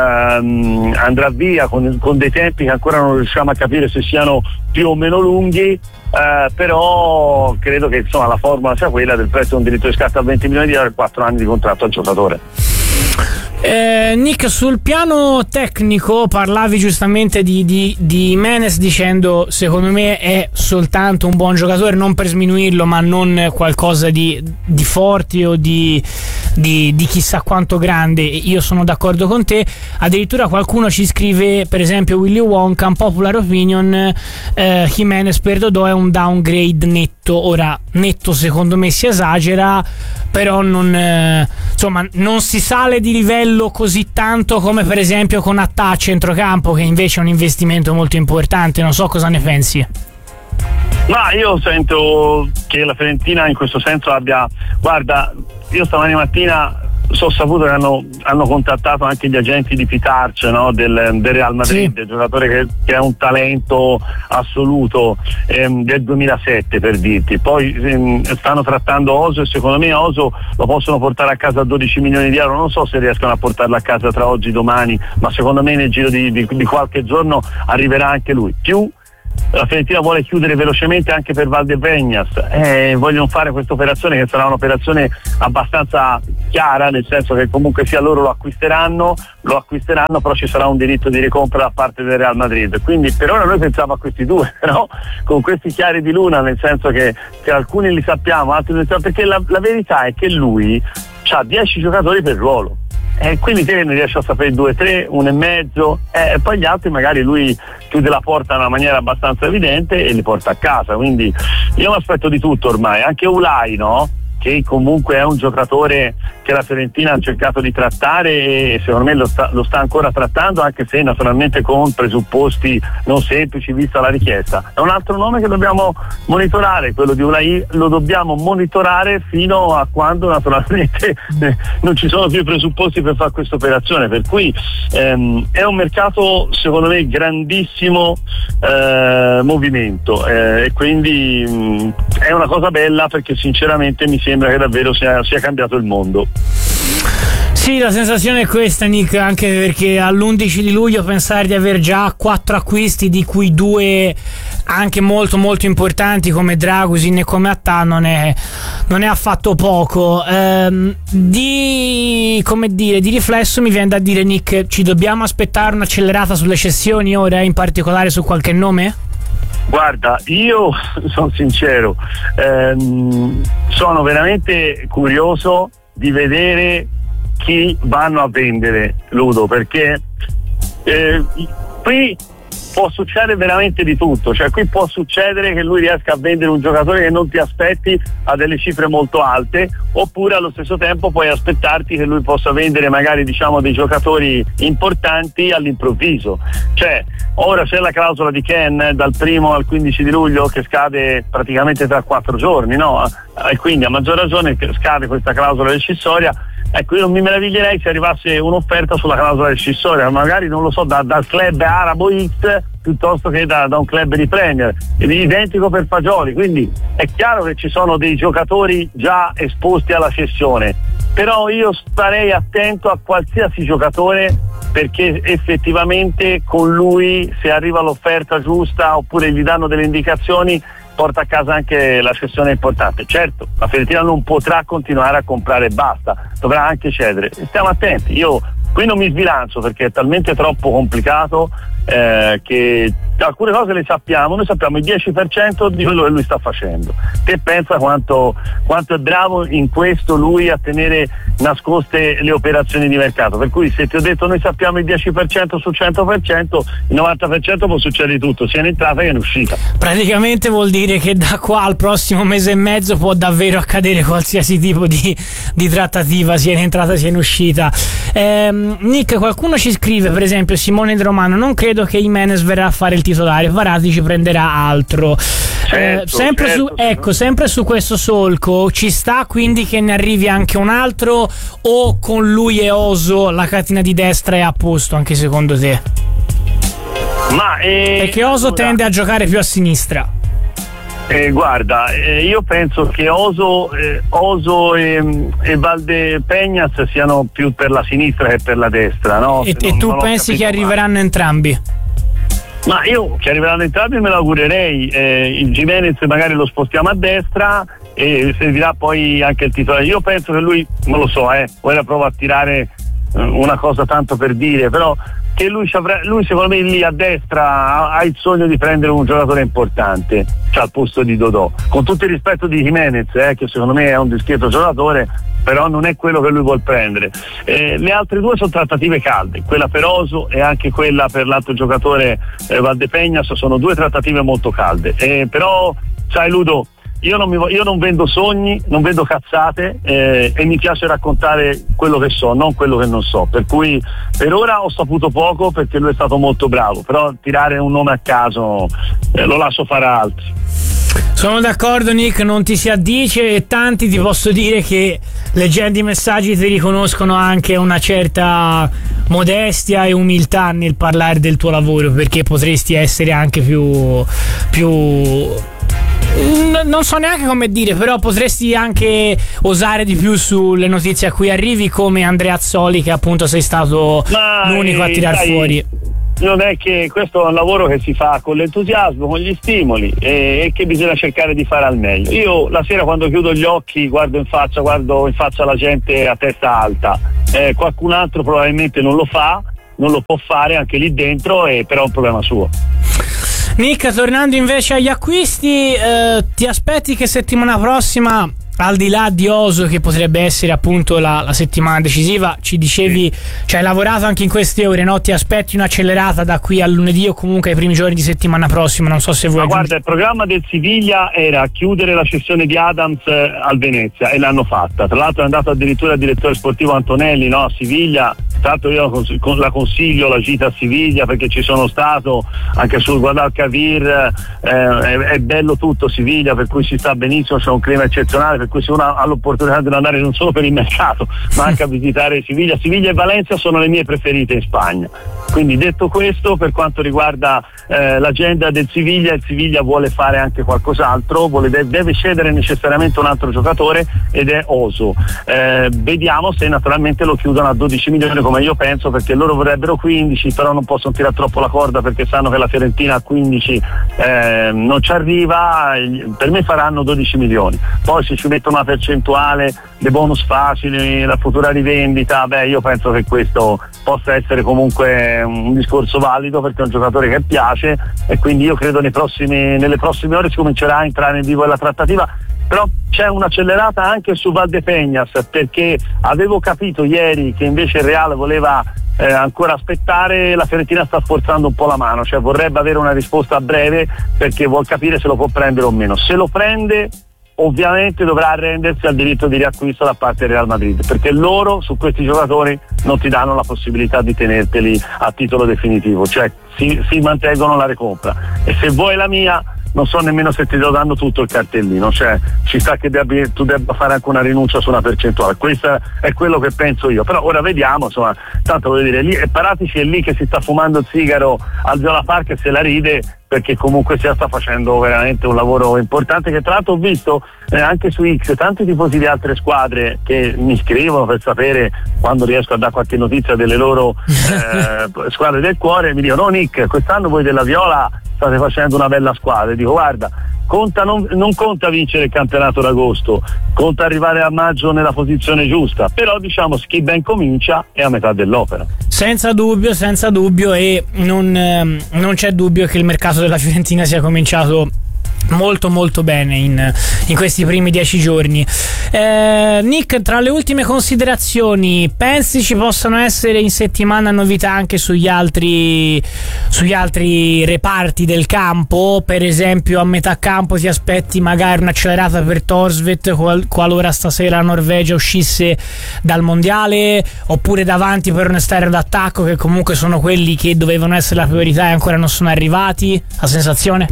ehm, andrà via con, con dei tempi che ancora non riusciamo a capire se siano più o meno lunghi, eh, però credo che insomma la formula sia quella del prezzo di un diritto di riscatto a venti milioni di euro e quattro anni di contratto al giocatore. Eh, Nick, sul piano tecnico parlavi giustamente di, di, di Jimenez dicendo secondo me è soltanto un buon giocatore, non per sminuirlo, ma non qualcosa di, di forte o di, di, di chissà quanto grande. Io sono d'accordo con te, addirittura qualcuno ci scrive, per esempio Willy Wonka, un popular opinion, eh, Jimenez per Dodò è un downgrade netto. Ora netto secondo me si esagera, però non, eh, insomma non si sale di livello così tanto come per esempio con Attà a centrocampo, che invece è un investimento molto importante. Non so cosa ne pensi. Ma io sento che la Fiorentina in questo senso abbia, guarda, io stamani mattina so saputo che hanno, hanno contattato anche gli agenti di Pitarch, no? del, del Real Madrid, sì. giocatore che, che è un talento assoluto, ehm, del duemilasette per dirti. Poi ehm, stanno trattando Oso e secondo me Oso lo possono portare a casa a dodici milioni di euro, non so se riescono a portarlo a casa tra oggi e domani, ma secondo me nel giro di, di, di qualche giorno arriverà anche lui. Più la Fiorentina vuole chiudere velocemente anche per Valdepeñas, eh, vogliono fare questa operazione che sarà un'operazione abbastanza chiara, nel senso che comunque sia loro lo acquisteranno, lo acquisteranno però ci sarà un diritto di ricompra da parte del Real Madrid, quindi per ora noi pensiamo a questi due, però con questi chiari di luna, nel senso che, che alcuni li sappiamo, altri non li sappiamo, perché la, la verità è che lui ha dieci giocatori per ruolo. E quindi te ne riesci a sapere due, tre, uno e mezzo, e poi gli altri magari lui chiude la porta in una maniera abbastanza evidente e li porta a casa. Quindi io mi aspetto di tutto ormai, anche Ulai, no? Che comunque è un giocatore che la Fiorentina ha cercato di trattare e secondo me lo sta, lo sta ancora trattando, anche se naturalmente con presupposti non semplici vista la richiesta. È un altro nome che dobbiamo monitorare, quello di Ulai lo dobbiamo monitorare fino a quando naturalmente non ci sono più presupposti per fare questa operazione, per cui ehm, è un mercato secondo me grandissimo eh, movimento eh, e quindi mh, è una cosa bella, perché sinceramente mi sembra che davvero sia, sia cambiato il mondo. Sì, la sensazione è questa, Nick, anche perché all'undici di luglio pensare di aver già quattro acquisti, di cui due anche molto molto importanti come Dragusin e come Attà, non è, non è affatto poco. Ehm, di, come dire, di riflesso mi viene da dire, Nick, ci dobbiamo aspettare un'accelerata sulle cessioni ora, in particolare su qualche nome? Guarda, io sono sincero, ehm, sono veramente curioso di vedere chi vanno a vendere, Ludo, perché eh, qui può succedere veramente di tutto, cioè qui può succedere che lui riesca a vendere un giocatore che non ti aspetti a delle cifre molto alte, oppure allo stesso tempo puoi aspettarti che lui possa vendere magari diciamo dei giocatori importanti all'improvviso. Cioè ora c'è la clausola di Ken dal primo al quindici di luglio che scade praticamente tra quattro giorni, no? E quindi a maggior ragione scade questa clausola rescissoria. Ecco, io non mi meraviglierei se arrivasse un'offerta sulla clausola rescissoria, magari non lo so, da, dal club arabo X piuttosto che da, da un club di Premier, identico per Fagioli, quindi è chiaro che ci sono dei giocatori già esposti alla cessione, però io starei attento a qualsiasi giocatore, perché effettivamente con lui, se arriva l'offerta giusta oppure gli danno delle indicazioni, porta a casa anche la cessione importante. Certo, la Fiorentina non potrà continuare a comprare e basta, dovrà anche cedere. Stiamo attenti, io qui non mi sbilancio perché è talmente troppo complicato eh, che alcune cose le sappiamo, noi sappiamo il dieci per cento di quello che lui sta facendo. Te pensa quanto, quanto è bravo in questo lui a tenere nascoste le operazioni di mercato, per cui se ti ho detto noi sappiamo il dieci per cento su cento per cento, il novanta per cento può succedere di tutto, sia in entrata che in uscita. Praticamente vuol dire che da qua al prossimo mese e mezzo può davvero accadere qualsiasi tipo di, di trattativa, sia in entrata sia in uscita. ehm, Nick, qualcuno ci scrive, per esempio Simone Del Romano: non credo che Jimenez verrà a fare il titolare, Varati ci prenderà altro. Certo, eh, sempre, certo, su, ecco, sempre su questo solco ci sta quindi che ne arrivi anche un altro, o con lui e Oso la catena di destra è a posto anche secondo te? Ma eh, perché Oso tende a giocare più a sinistra. Eh, guarda, eh, io penso che Oso, eh, Oso e, e Valdepeñas siano più per la sinistra che per la destra, no? E, Se e non, tu non pensi che arriveranno male. entrambi? Ma io che arriveranno entrambi me lo augurerei. eh, il Jimenez magari lo spostiamo a destra e servirà poi anche il titolare. Io penso che lui, non lo so, eh, ora provo a tirare eh, una cosa tanto per dire, però che lui, lui secondo me lì a destra ha, ha il sogno di prendere un giocatore importante, cioè al posto di Dodò, con tutto il rispetto di Jimenez, eh, che secondo me è un discreto giocatore, però non è quello che lui vuol prendere. Eh, le altre due sono trattative calde, quella per Oso e anche quella per l'altro giocatore eh, Valdepeñas, sono due trattative molto calde, eh, però sai Ludo, Io non, mi, io non vendo sogni, non vendo cazzate eh, e mi piace raccontare quello che so, non quello che non so, per cui per ora ho saputo poco perché lui è stato molto bravo, però tirare un nome a caso eh, lo lascio fare a altri. Sono d'accordo, Nick, non ti si addice, e tanti ti posso dire che leggendo i messaggi ti riconoscono anche una certa modestia e umiltà nel parlare del tuo lavoro, perché potresti essere anche più più non so neanche come dire, però potresti anche osare di più sulle notizie a cui arrivi, come Andrea Azzoli, che appunto sei stato Ma l'unico a tirar dai, fuori. Non è che questo è un lavoro che si fa con l'entusiasmo, con gli stimoli, e, e che bisogna cercare di fare al meglio. Io la sera, quando chiudo gli occhi, guardo in faccia, guardo in faccia la gente a testa alta. Eh, qualcun altro probabilmente non lo fa, non lo può fare anche lì dentro, e però è un problema suo. Nick, tornando invece agli acquisti, eh, ti aspetti che settimana prossima, al di là di Oso, che potrebbe essere appunto la, la settimana decisiva, ci dicevi, ci hai lavorato anche in queste ore, no? Ti aspetti un'accelerata da qui al lunedì o comunque ai primi giorni di settimana prossima? Non so se vuoi. Ma guarda, il programma del Siviglia era chiudere la cessione di Adams eh, al Venezia, e l'hanno fatta. Tra l'altro è andato addirittura il direttore sportivo Antonelli, no? A Siviglia. Tra l'altro io la consiglio la gita a Siviglia, perché ci sono stato anche sul Guadalquivir, eh, è, è bello tutto Siviglia, per cui si sta benissimo, c'è un clima eccezionale, per cui se uno ha l'opportunità di andare non solo per il mercato ma anche a visitare Siviglia. Siviglia e Valencia sono le mie preferite in Spagna. Quindi, detto questo, per quanto riguarda eh, l'agenda del Siviglia, il Siviglia vuole fare anche qualcos'altro, vuole, deve cedere necessariamente un altro giocatore, ed è Oso. Eh, vediamo se naturalmente lo chiudono a dodici milioni, come io penso, perché loro vorrebbero quindici, però non possono tirare troppo la corda, perché sanno che la Fiorentina a quindici eh, non ci arriva. Per me faranno dodici milioni. Poi se ci mettono una percentuale, dei bonus facili, la futura rivendita, beh, io penso che questo possa essere comunque un discorso valido, perché è un giocatore che piace, e quindi io credo nei prossimi, nelle prossime ore si comincerà a entrare nel vivo della trattativa. Però c'è un'accelerata anche su Valdepeñas, perché avevo capito ieri che invece il Real voleva eh, ancora aspettare. La Fiorentina sta forzando un po' la mano, cioè vorrebbe avere una risposta a breve, perché vuol capire se lo può prendere o meno. Se lo prende, ovviamente dovrà arrendersi al diritto di riacquisto da parte del Real Madrid, perché loro su questi giocatori non ti danno la possibilità di tenerteli a titolo definitivo, cioè si, si mantengono la recompra. E se vuoi la mia, non so nemmeno se ti sto dando tutto il cartellino, cioè ci sta che debbi, tu debba fare anche una rinuncia su una percentuale. Questo è quello che penso io, però ora vediamo, insomma, tanto voglio dire, lì, e Paratici è lì che si sta fumando il sigaro al Viola Park e se la ride, perché comunque sia sta facendo veramente un lavoro importante, che tra l'altro ho visto eh, anche su X tanti tifosi di altre squadre che mi scrivono per sapere quando riesco a dare qualche notizia delle loro eh, squadre del cuore, e mi dicono: no Nick, quest'anno voi della Viola state facendo una bella squadra. E dico: guarda, conta non, non conta vincere il campionato d'agosto, conta arrivare a maggio nella posizione giusta, però diciamo chi ben comincia è a metà dell'opera. Senza dubbio, senza dubbio, e non, ehm, non c'è dubbio che il mercato della Fiorentina sia cominciato molto molto bene in, in questi primi dieci giorni. eh, Nick, tra le ultime considerazioni, pensi ci possano essere in settimana novità anche sugli altri sugli altri reparti del campo? Per esempio a metà campo ti aspetti magari un'accelerata per Thorstvedt qual, qualora stasera la Norvegia uscisse dal mondiale, oppure davanti per un esterno d'attacco, che comunque sono quelli che dovevano essere la priorità e ancora non sono arrivati? La sensazione?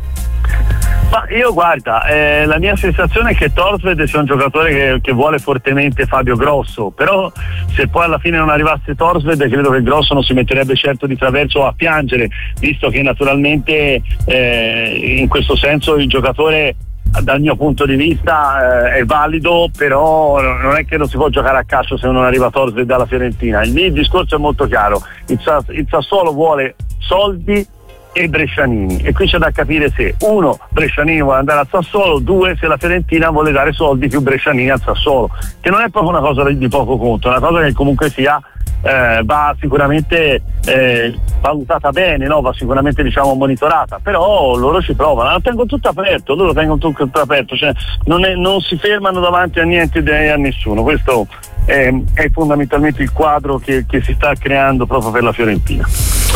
Ma io guarda, eh, la mia sensazione è che Thorstvedt sia un giocatore che, che vuole fortemente Fabio Grosso, però se poi alla fine non arrivasse Thorstvedt, credo che Grosso non si metterebbe certo di traverso a piangere, visto che naturalmente eh, in questo senso il giocatore dal mio punto di vista eh, è valido, però non è che non si può giocare a calcio se non arriva Thorstvedt dalla Fiorentina. Il mio discorso è molto chiaro: il, Sass- il Sassuolo vuole soldi e Brescianini, e qui c'è da capire se uno, Brescianini vuole andare al Sassuolo, due, se la Fiorentina vuole dare soldi più Brescianini al Sassuolo, che non è proprio una cosa di poco conto, è una cosa che comunque sia eh, va sicuramente eh, valutata bene, no? Va sicuramente diciamo monitorata, però loro ci provano, lo tengono tutto aperto, loro tengono tutto aperto, cioè non, è, non si fermano davanti a niente e a nessuno. Questo è, è fondamentalmente il quadro che, che si sta creando proprio per la Fiorentina.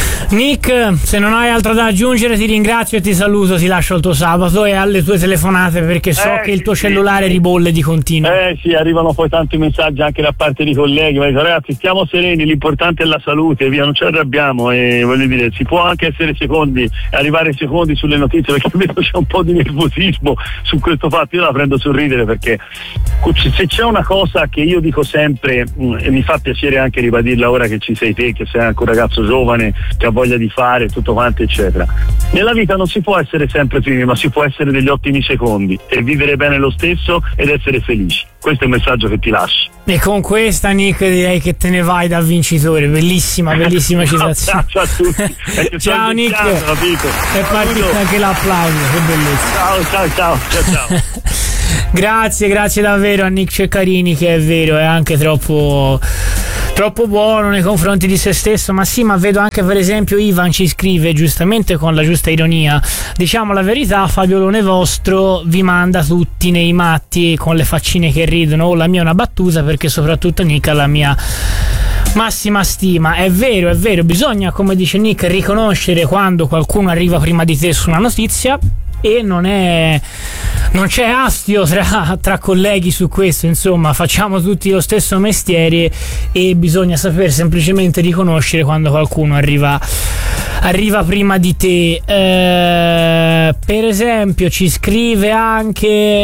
Nick, se non hai altro da aggiungere ti ringrazio e ti saluto, ti lascio il tuo sabato e alle tue telefonate, perché so eh, che il tuo sì, cellulare sì. ribolle di continuo. Eh sì, arrivano poi tanti messaggi anche da parte di colleghi, ma dico, ragazzi stiamo sereni, l'importante è la salute, via, non ci arrabbiamo, e voglio dire, si può anche essere secondi, arrivare secondi sulle notizie, perché vedo c'è un po' di nervosismo su questo fatto. Io la prendo sul ridere, perché se c'è una cosa che io dico sempre, mh, e mi fa piacere anche ribadirla ora che ci sei te, che sei anche un ragazzo giovane che ha voglia di fare tutto quanto eccetera, nella vita non si può essere sempre primi, ma si può essere degli ottimi secondi e vivere bene lo stesso ed essere felici. Questo è il messaggio che ti lascio. E con questa, Nick, direi che te ne vai da vincitore. Bellissima, bellissima citazione. Ciao a tutti. Ciao Nick, è partito anche l'applauso, che bellezza. Ciao ciao ciao ciao, ciao. Grazie, grazie davvero a Nick Ceccarini, che è vero, è anche troppo troppo buono nei confronti di se stesso. Ma sì, ma vedo anche, per esempio, Ivan ci scrive giustamente con la giusta ironia: diciamo la verità, Fabiolone vostro vi manda tutti nei matti con le faccine che ridono. O la mia è una battuta, perché soprattutto Nick ha la mia massima stima. È vero, è vero, bisogna, come dice Nick, riconoscere quando qualcuno arriva prima di te su una notizia, e non è non c'è astio tra, tra colleghi su questo. Insomma, facciamo tutti lo stesso mestiere e bisogna saper semplicemente riconoscere quando qualcuno arriva arriva prima di te. Eh, per esempio ci scrive anche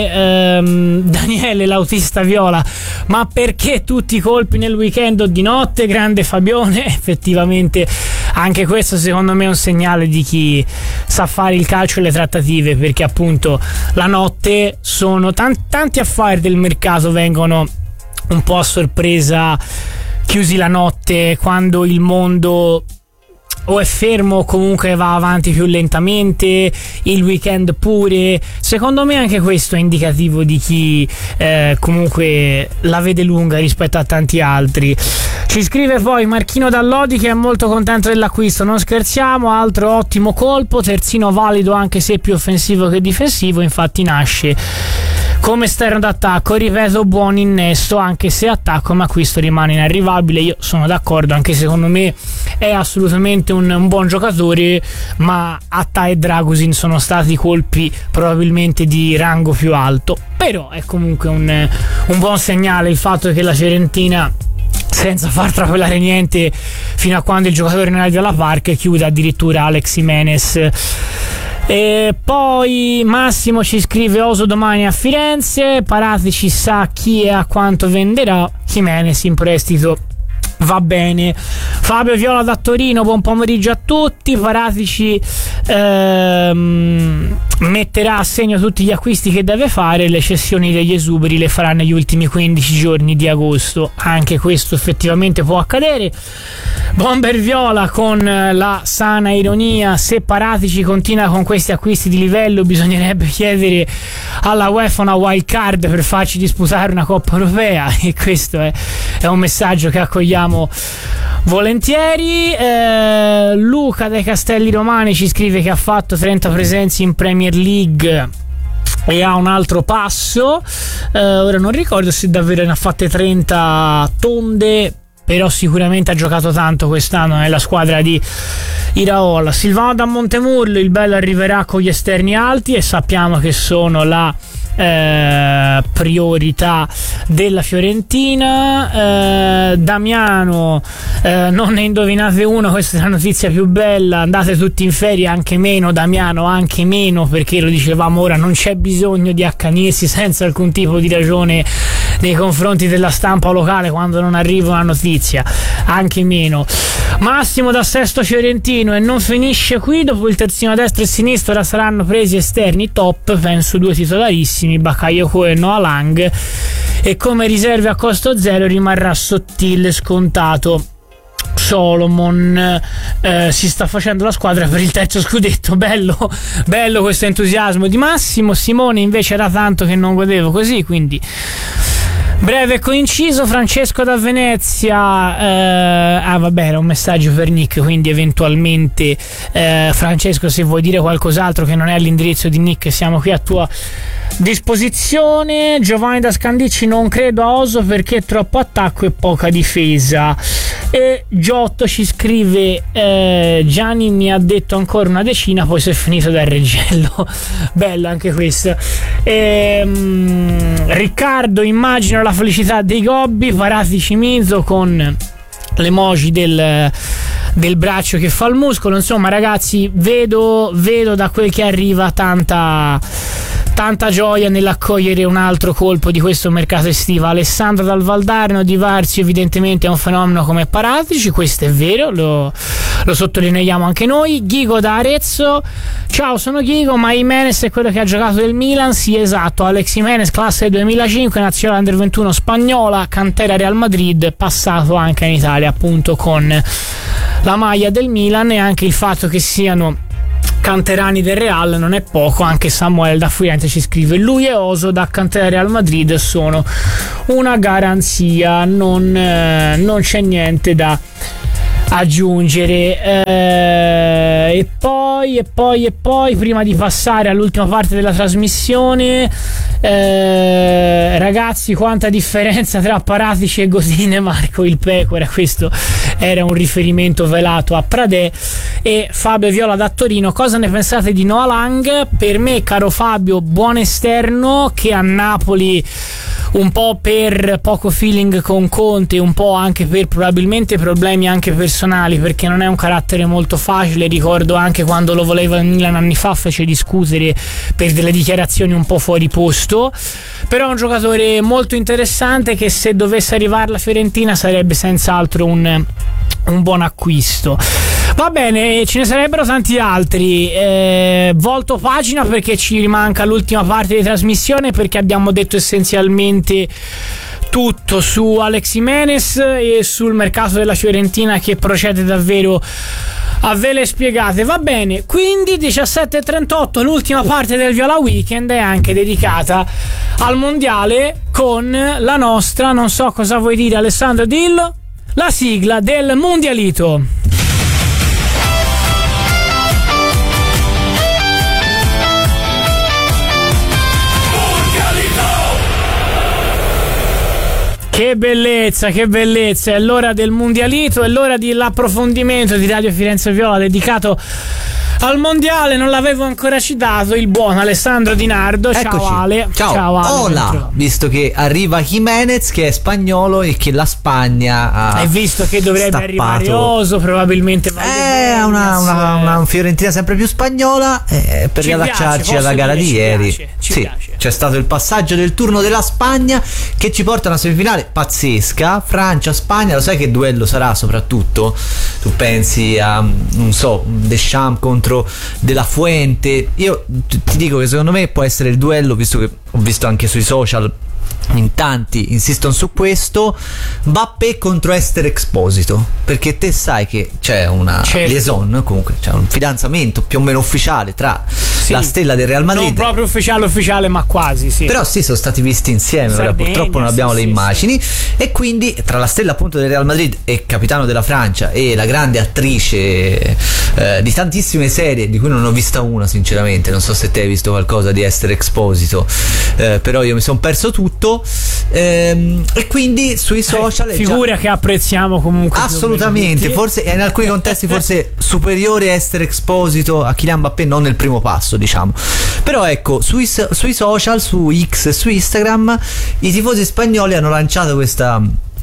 ehm, Daniele, l'autista viola: ma perché tutti i colpi nel weekend o di notte? Grande Fabione. Effettivamente anche questo secondo me è un segnale di chi sa fare il calcio e le trattative, perché appunto la notte sono tanti, tanti affari del mercato vengono un po' a sorpresa chiusi la notte, quando il mondo o è fermo o comunque va avanti più lentamente, il weekend pure. Secondo me anche questo è indicativo di chi eh, comunque la vede lunga rispetto a tanti altri. Ci scrive poi Marchino Dall'Odi, che è molto contento dell'acquisto. Non scherziamo, altro ottimo colpo, terzino valido anche se più offensivo che difensivo, infatti nasce come esterno d'attacco, ripeto, buon innesto anche se attacco, ma questo rimane inarrivabile. Io sono d'accordo, anche secondo me è assolutamente un, un buon giocatore, ma Atta e Dragusin sono stati colpi probabilmente di rango più alto. Però è comunque un, un buon segnale il fatto che la Fiorentina, senza far trapelare niente fino a quando il giocatore non è dalla Park, chiuda addirittura Alex Jimenez. E poi Massimo ci scrive: oso domani a Firenze, Paratici sa chi e a quanto venderà, Jimenez in prestito va bene. Fabio Viola da Torino, buon pomeriggio a tutti. Paratici ehm, metterà a segno tutti gli acquisti che deve fare, le cessioni degli esuberi le farà negli ultimi quindici giorni di agosto. Anche questo effettivamente può accadere. Bomber Viola con la sana ironia: se Paratici continua con questi acquisti di livello bisognerebbe chiedere alla UEFA una wild card per farci disputare una Coppa Europea. E questo è, è un messaggio che accogliamo volentieri. eh, Luca dei Castelli Romani ci scrive che ha fatto trenta presenze in Premier League e ha un altro passo. eh, ora non ricordo se davvero ne ha fatte trenta tonde, però sicuramente ha giocato tanto quest'anno nella squadra di Iraola. Silvano da Montemurlo: il bello arriverà con gli esterni alti, e sappiamo che sono la Eh, priorità della Fiorentina. eh, Damiano: eh, non ne indovinate uno, questa è la notizia più bella, andate tutti in ferie. Anche meno, Damiano, anche meno, perché lo dicevamo ora, non c'è bisogno di accanirsi senza alcun tipo di ragione nei confronti della stampa locale quando non arriva una notizia, anche meno. Massimo da Sesto Fiorentino: e non finisce qui, dopo il terzino a destra e sinistro ora saranno presi esterni top, penso due titolarissimi, Bakayoko e Noah Lang, e come riserve a costo zero rimarrà Sottile scontato. Solomon: eh, si sta facendo la squadra per il terzo scudetto. Bello, bello questo entusiasmo di Massimo. Simone invece era tanto che non godevo così, quindi Breve e coinciso. Francesco da Venezia, eh, ah vabbè, era un messaggio per Nick, quindi eventualmente eh, Francesco, se vuoi dire qualcos'altro che non è all'indirizzo di Nick, siamo qui a tua disposizione. Giovanni da Scandicci: non credo a Oso perché è troppo attacco e poca difesa. E Giotto ci scrive: eh, Gianni mi ha detto ancora una decina, poi si è finito dal Reggello. Bello anche questo. E, um, Riccardo: immagino la felicità dei Gobbi, Parati Cimizzo con l'emoji del, del braccio che fa il muscolo. Insomma ragazzi, vedo, vedo da quel che arriva tanta tanta gioia nell'accogliere un altro colpo di questo mercato estivo. Alessandro dal Valdarno: Di Varzio evidentemente è un fenomeno come Paratici, questo è vero, lo, lo sottolineiamo anche noi. Ghigo da Arezzo: ciao, sono Ghigo, ma Jimenez è quello che ha giocato del Milan? Sì, esatto, Alex Jimenez, classe duemilacinque, nazionale under ventuno spagnola, cantera Real Madrid, passato anche in Italia appunto con la maglia del Milan. E anche il fatto che siano canterani del Real non è poco. Anche Samuele da Firenze ci scrive: lui e Oso da cantera Real Madrid sono una garanzia, non, eh, non c'è niente da aggiungere. Eh, e poi e poi e poi prima di passare all'ultima parte della trasmissione, eh, ragazzi, quanta differenza tra Paratici e Godine. Marco il Pecora, questo era un riferimento velato a Pradè. E Fabio Viola da Torino: cosa ne pensate di Noah Lang? Per me, caro Fabio, buon esterno che a Napoli, un po' per poco feeling con Conte, un po' anche per probabilmente problemi anche personali, perché non è un carattere molto facile. Ricordo anche quando lo voleva in Milan anni fa, fece discutere per delle dichiarazioni un po' fuori posto. Però è un giocatore molto interessante che, se dovesse arrivare la Fiorentina, sarebbe senz'altro un, un buon acquisto. Va bene, ce ne sarebbero tanti altri. Eh, volto pagina perché ci rimanca l'ultima parte di trasmissione, perché abbiamo detto essenzialmente tutto su Alex Jimenez e sul mercato della Fiorentina, che procede davvero a vele spiegate. Va bene, quindi diciassette e trentotto, l'ultima parte del Viola Weekend è anche dedicata al mondiale con la nostra, non so cosa vuoi dire Alessandro, dillo, la sigla del mondialito. Che bellezza, che bellezza, è l'ora del mondialito, è l'ora dell'approfondimento di Radio Firenze Viola dedicato al mondiale. Non l'avevo ancora citato il buon Alessandro Di Nardo. Eccoci. Ciao Ale. Ciao, Ciao Ale. Hola, visto che arriva Jimenez che è spagnolo e che la Spagna ha e visto che dovrebbe stappato. arrivare Oso, probabilmente è una, una, una Fiorentina sempre più spagnola, eh, per ci riallacciarci piace, alla gara dire, di ci ieri piace, ci sì, piace. C'è stato il passaggio del turno della Spagna che ci porta a una semifinale pazzesca, Francia-Spagna. Lo sai che duello sarà? Soprattutto tu pensi a, non so, Deschamps contro De La Fuente. Io ti dico che secondo me può essere il duello, visto che ho visto anche sui social in tanti insistono su questo, Mbappé contro Esther Exposito, perché te sai che c'è una certo. liaison, comunque c'è un fidanzamento più o meno ufficiale tra sì, la stella del Real Madrid, non proprio ufficiale ufficiale ma quasi, sì. Però sì, sono stati visti insieme. Sardegna, ora purtroppo non abbiamo sì, le sì, immagini sì. E quindi tra la stella appunto del Real Madrid e capitano della Francia e la grande attrice eh, di tantissime serie, di cui non ho vista una sinceramente, non so se te hai visto qualcosa di Esther Exposito, eh, però io mi sono perso tutto. Ehm, e quindi sui social eh, figura già... che apprezziamo comunque assolutamente, forse in alcuni contesti forse superiore a Esther Exposito a Kylian Mbappé, non nel primo passo diciamo, però ecco sui, sui social, su X e su Instagram i tifosi spagnoli hanno lanciato questa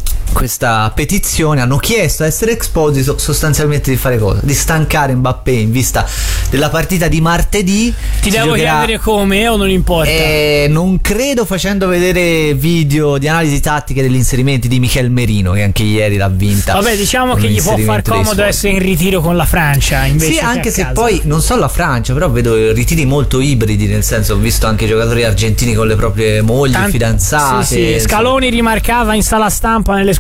questa petizione, hanno chiesto a Essere Exposito sostanzialmente di fare cosa? Di stancare Mbappé in vista della partita di martedì. Ti devo giocherà... chiedere come o non importa? Eh, non credo, facendo vedere video di analisi tattiche degli inserimenti di Michel Merino, che anche ieri l'ha vinta. Vabbè, diciamo che gli può far comodo essere in ritiro con la Francia invece. Sì, anche se casa. Poi non so la Francia, però vedo ritiri molto ibridi, nel senso ho visto anche giocatori argentini con le proprie mogli, Tant- fidanzate. Sì, sì. Scaloni rimarcava in sala stampa nelle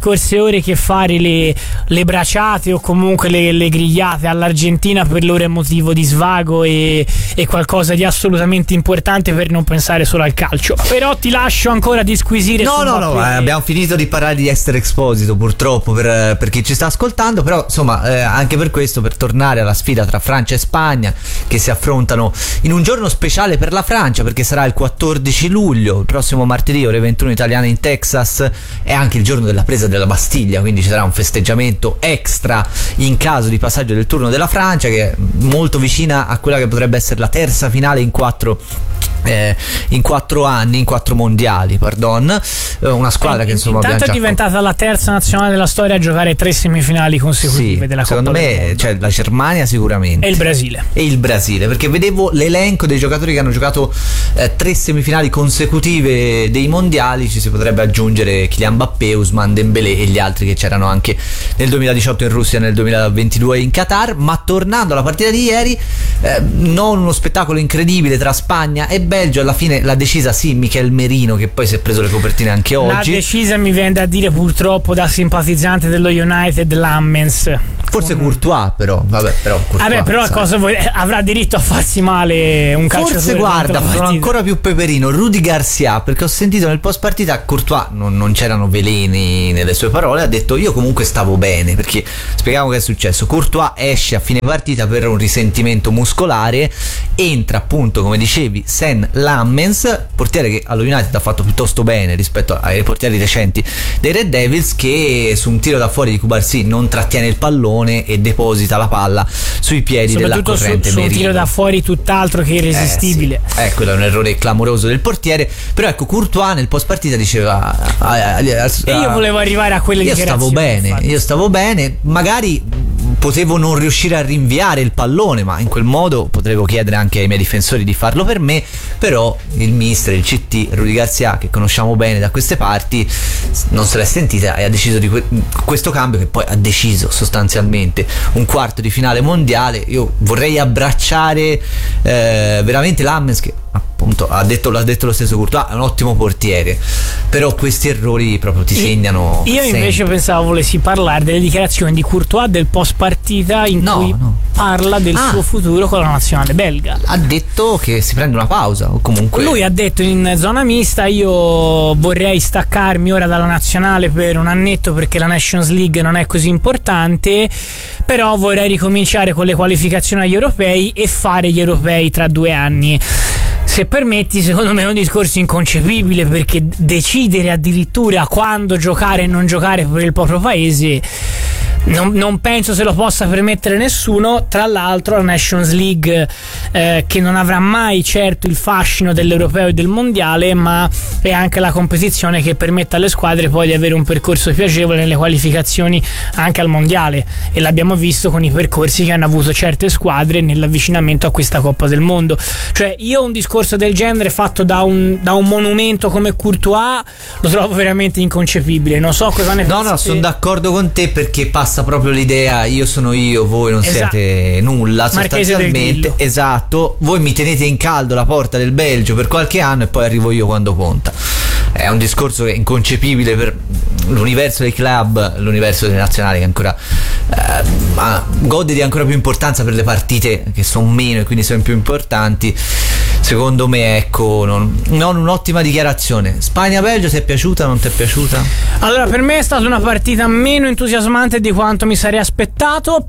scorse ore che fare le, le braciate o comunque le, le grigliate all'Argentina per loro è motivo di svago e, e qualcosa di assolutamente importante per non pensare solo al calcio. Però ti lascio ancora disquisire. No, no, no, eh, abbiamo finito di parlare di Esther Exposito purtroppo per, per chi ci sta ascoltando, però insomma eh, anche per questo, per tornare alla sfida tra Francia e Spagna che si affrontano in un giorno speciale per la Francia, perché sarà il quattordici luglio, il prossimo martedì ore ventuno italiana in Texas, è anche il giorno della presa della Bastiglia, quindi ci sarà un festeggiamento extra in caso di passaggio del turno della Francia, che è molto vicina a quella che potrebbe essere la terza finale in quattro Eh, in quattro anni, in quattro mondiali, pardon, eh, una squadra eh, che insomma intanto è diventata la terza nazionale della storia a giocare tre semifinali consecutive, sì, della Coppa secondo me, cioè la Germania sicuramente e il Brasile e il Brasile, perché vedevo l'elenco dei giocatori che hanno giocato eh, tre semifinali consecutive dei mondiali, ci si potrebbe aggiungere Kylian Mbappé, Ousmane Dembélé e gli altri che c'erano anche nel duemiladiciotto in Russia e nel duemilaventidue in Qatar. Ma tornando alla partita di ieri, eh, non uno spettacolo incredibile tra Spagna e Belgio, alla fine l'ha decisa sì Michel Merino, che poi si è preso le copertine anche oggi. L'ha decisa, mi viene da dire purtroppo da simpatizzante dello United, Lammens. Forse Courtois, però vabbè, però Courtois, vabbè, però cosa vuoi, avrà diritto a farsi male un calciatore. Forse guarda, sono ancora più peperino Rudy Garcia, perché ho sentito nel post partita Courtois non, non c'erano veleni nelle sue parole, ha detto io comunque stavo bene, perché spieghiamo che è successo. Courtois esce a fine partita per un risentimento muscolare, entra appunto come dicevi Sen Lammens, portiere che allo United ha fatto piuttosto bene rispetto ai portieri recenti dei Red Devils, che su un tiro da fuori di Cubarsí non trattiene il pallone e deposita la palla sui piedi della corrente su, su un tiro da fuori tutt'altro che irresistibile. Eh, sì. eh, quello è un errore clamoroso del portiere. Però ecco, Courtois nel post partita diceva ah, ah, ah, e io volevo arrivare a quelle io stavo bene infatti. io stavo bene magari potevo non riuscire a rinviare il pallone, ma in quel modo potevo chiedere anche ai miei difensori di farlo per me. Però il mister, il C T, Rudy Garcia, che conosciamo bene da queste parti, non se l'è sentita e ha deciso di que- questo cambio, che poi ha deciso sostanzialmente un quarto di finale mondiale. Io vorrei abbracciare eh, veramente Lammens, che appunto ha detto, l'ha detto lo stesso Courtois, è un ottimo portiere, però questi errori proprio ti segnano. Io sempre. Invece pensavo volessi parlare delle dichiarazioni di Courtois del post partita in no, cui no. parla del ah, suo futuro con la nazionale belga. Ha detto che si prende una pausa, o comunque lui ha detto in zona mista io vorrei staccarmi ora dalla nazionale per un annetto perché la Nations League non è così importante, però vorrei ricominciare con le qualificazioni agli europei e fare gli europei tra due anni. Se permetti, secondo me è un discorso inconcepibile, perché decidere addirittura quando giocare e non giocare per il proprio paese non, non penso se lo possa permettere nessuno. Tra l'altro la Nations League eh, che non avrà mai certo il fascino dell'europeo e del mondiale, ma è anche la competizione che permette alle squadre poi di avere un percorso piacevole nelle qualificazioni anche al mondiale, e l'abbiamo visto con i percorsi che hanno avuto certe squadre nell'avvicinamento a questa Coppa del Mondo. Cioè io un discorso del genere fatto da un, da un monumento come Courtois lo trovo veramente inconcepibile. Non so cosa ne pensate. No, no, sono d'accordo con te, perché passa proprio l'idea io sono io, voi non esatto. siete nulla sostanzialmente. Esatto, voi mi tenete in caldo la porta del Belgio per qualche anno e poi arrivo io quando conta. È un discorso che è inconcepibile per l'universo dei club, l'universo delle nazionali, che ancora eh, gode di ancora più importanza per le partite che sono meno e quindi sono più importanti. Secondo me, ecco, non, non un'ottima dichiarazione. Spagna-Belgio, ti è piaciuta o non ti è piaciuta? Allora, per me è stata una partita meno entusiasmante di quanto mi sarei aspettato,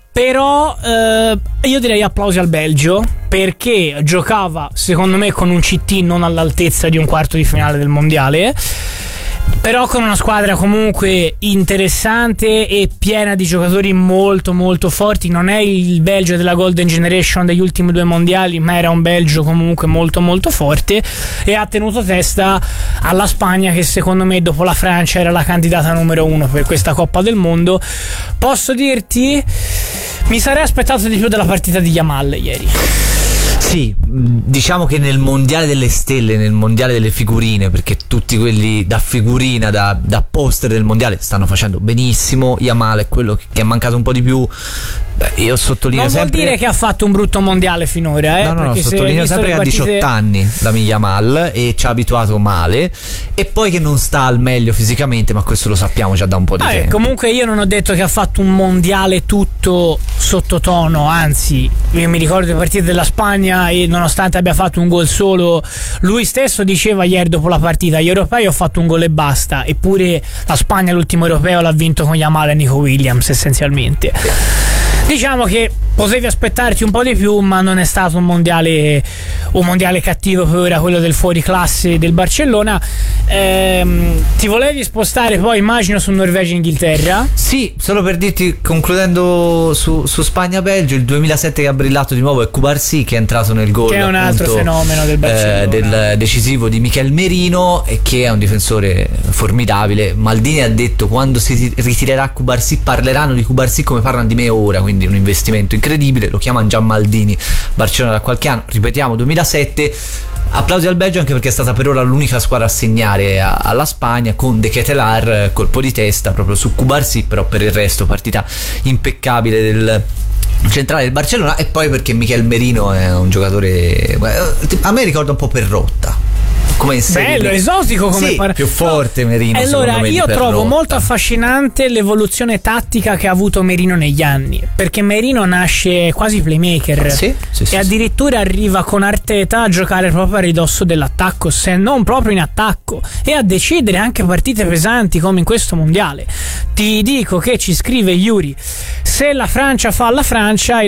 però eh, io direi applausi al Belgio, perché giocava secondo me con un C T non all'altezza di un quarto di finale del mondiale, però con una squadra comunque interessante e piena di giocatori molto molto forti. Non è il Belgio della Golden Generation degli ultimi due mondiali, ma era un Belgio comunque molto molto forte, e ha tenuto testa alla Spagna, che secondo me dopo la Francia era la candidata numero uno per questa Coppa del Mondo. Posso dirti, mi sarei aspettato di più dalla partita di Yamal ieri. Sì, diciamo che nel mondiale delle stelle, nel mondiale delle figurine, perché tutti quelli da figurina, da, da poster del mondiale stanno facendo benissimo, Yamal è quello che è mancato un po' di più, Io sottolineo non sempre. vuol dire che ha fatto un brutto mondiale finora, eh? No, no, no, perché sottolineo sempre che ha partite... diciotto anni la Yamal e ci ha abituato male, e poi che non sta al meglio fisicamente, ma questo lo sappiamo già da un po' di ah, tempo. Comunque io non ho detto che ha fatto un mondiale tutto sottotono, anzi io mi ricordo le partite della Spagna e nonostante abbia fatto un gol solo, lui stesso diceva ieri dopo la partita: gli europei ho fatto un gol e basta, eppure la Spagna l'ultimo europeo l'ha vinto con Yamal e Nico Williams essenzialmente. Diciamo che potevi aspettarti un po' di più, ma non è stato un mondiale un mondiale cattivo per ora, quello del fuoriclasse del Barcellona. Ehm, ti volevi spostare poi, immagino, su Norvegia e Inghilterra? Sì, solo per dirti, concludendo su, su Spagna-Belgio, il duemilasette che ha brillato di nuovo è Cubarsí, che è entrato nel gol, che è un altro appunto, fenomeno del Barcellona, eh, del decisivo di Michel Merino, e che è un difensore formidabile. Maldini ha detto: quando si ritirerà Cubarsí parleranno di Cubarsí come parlano di me ora, quindi un investimento incredibile. Lo chiamano già Maldini Barcellona da qualche anno, ripetiamo duemilasette. Applausi al Belgio anche perché è stata per ora l'unica squadra a segnare a, alla Spagna, con De Ketelaere colpo di testa proprio su Cubarsí, però per il resto partita impeccabile del centrale del Barcellona. E poi perché Michel Merino è un giocatore, a me ricorda un po' Perrotta, come in bello, esotico come sì, par- più forte Merino. Allora me, io trovo Perrotta. molto affascinante l'evoluzione tattica che ha avuto Merino negli anni, perché Merino nasce quasi playmaker, sì, sì, e sì, addirittura sì. arriva con Arteta a giocare proprio a ridosso dell'attacco, se non proprio in attacco, e a decidere anche partite pesanti come in questo mondiale. Ti dico che ci scrive Yuri: se la Francia fa la Francia,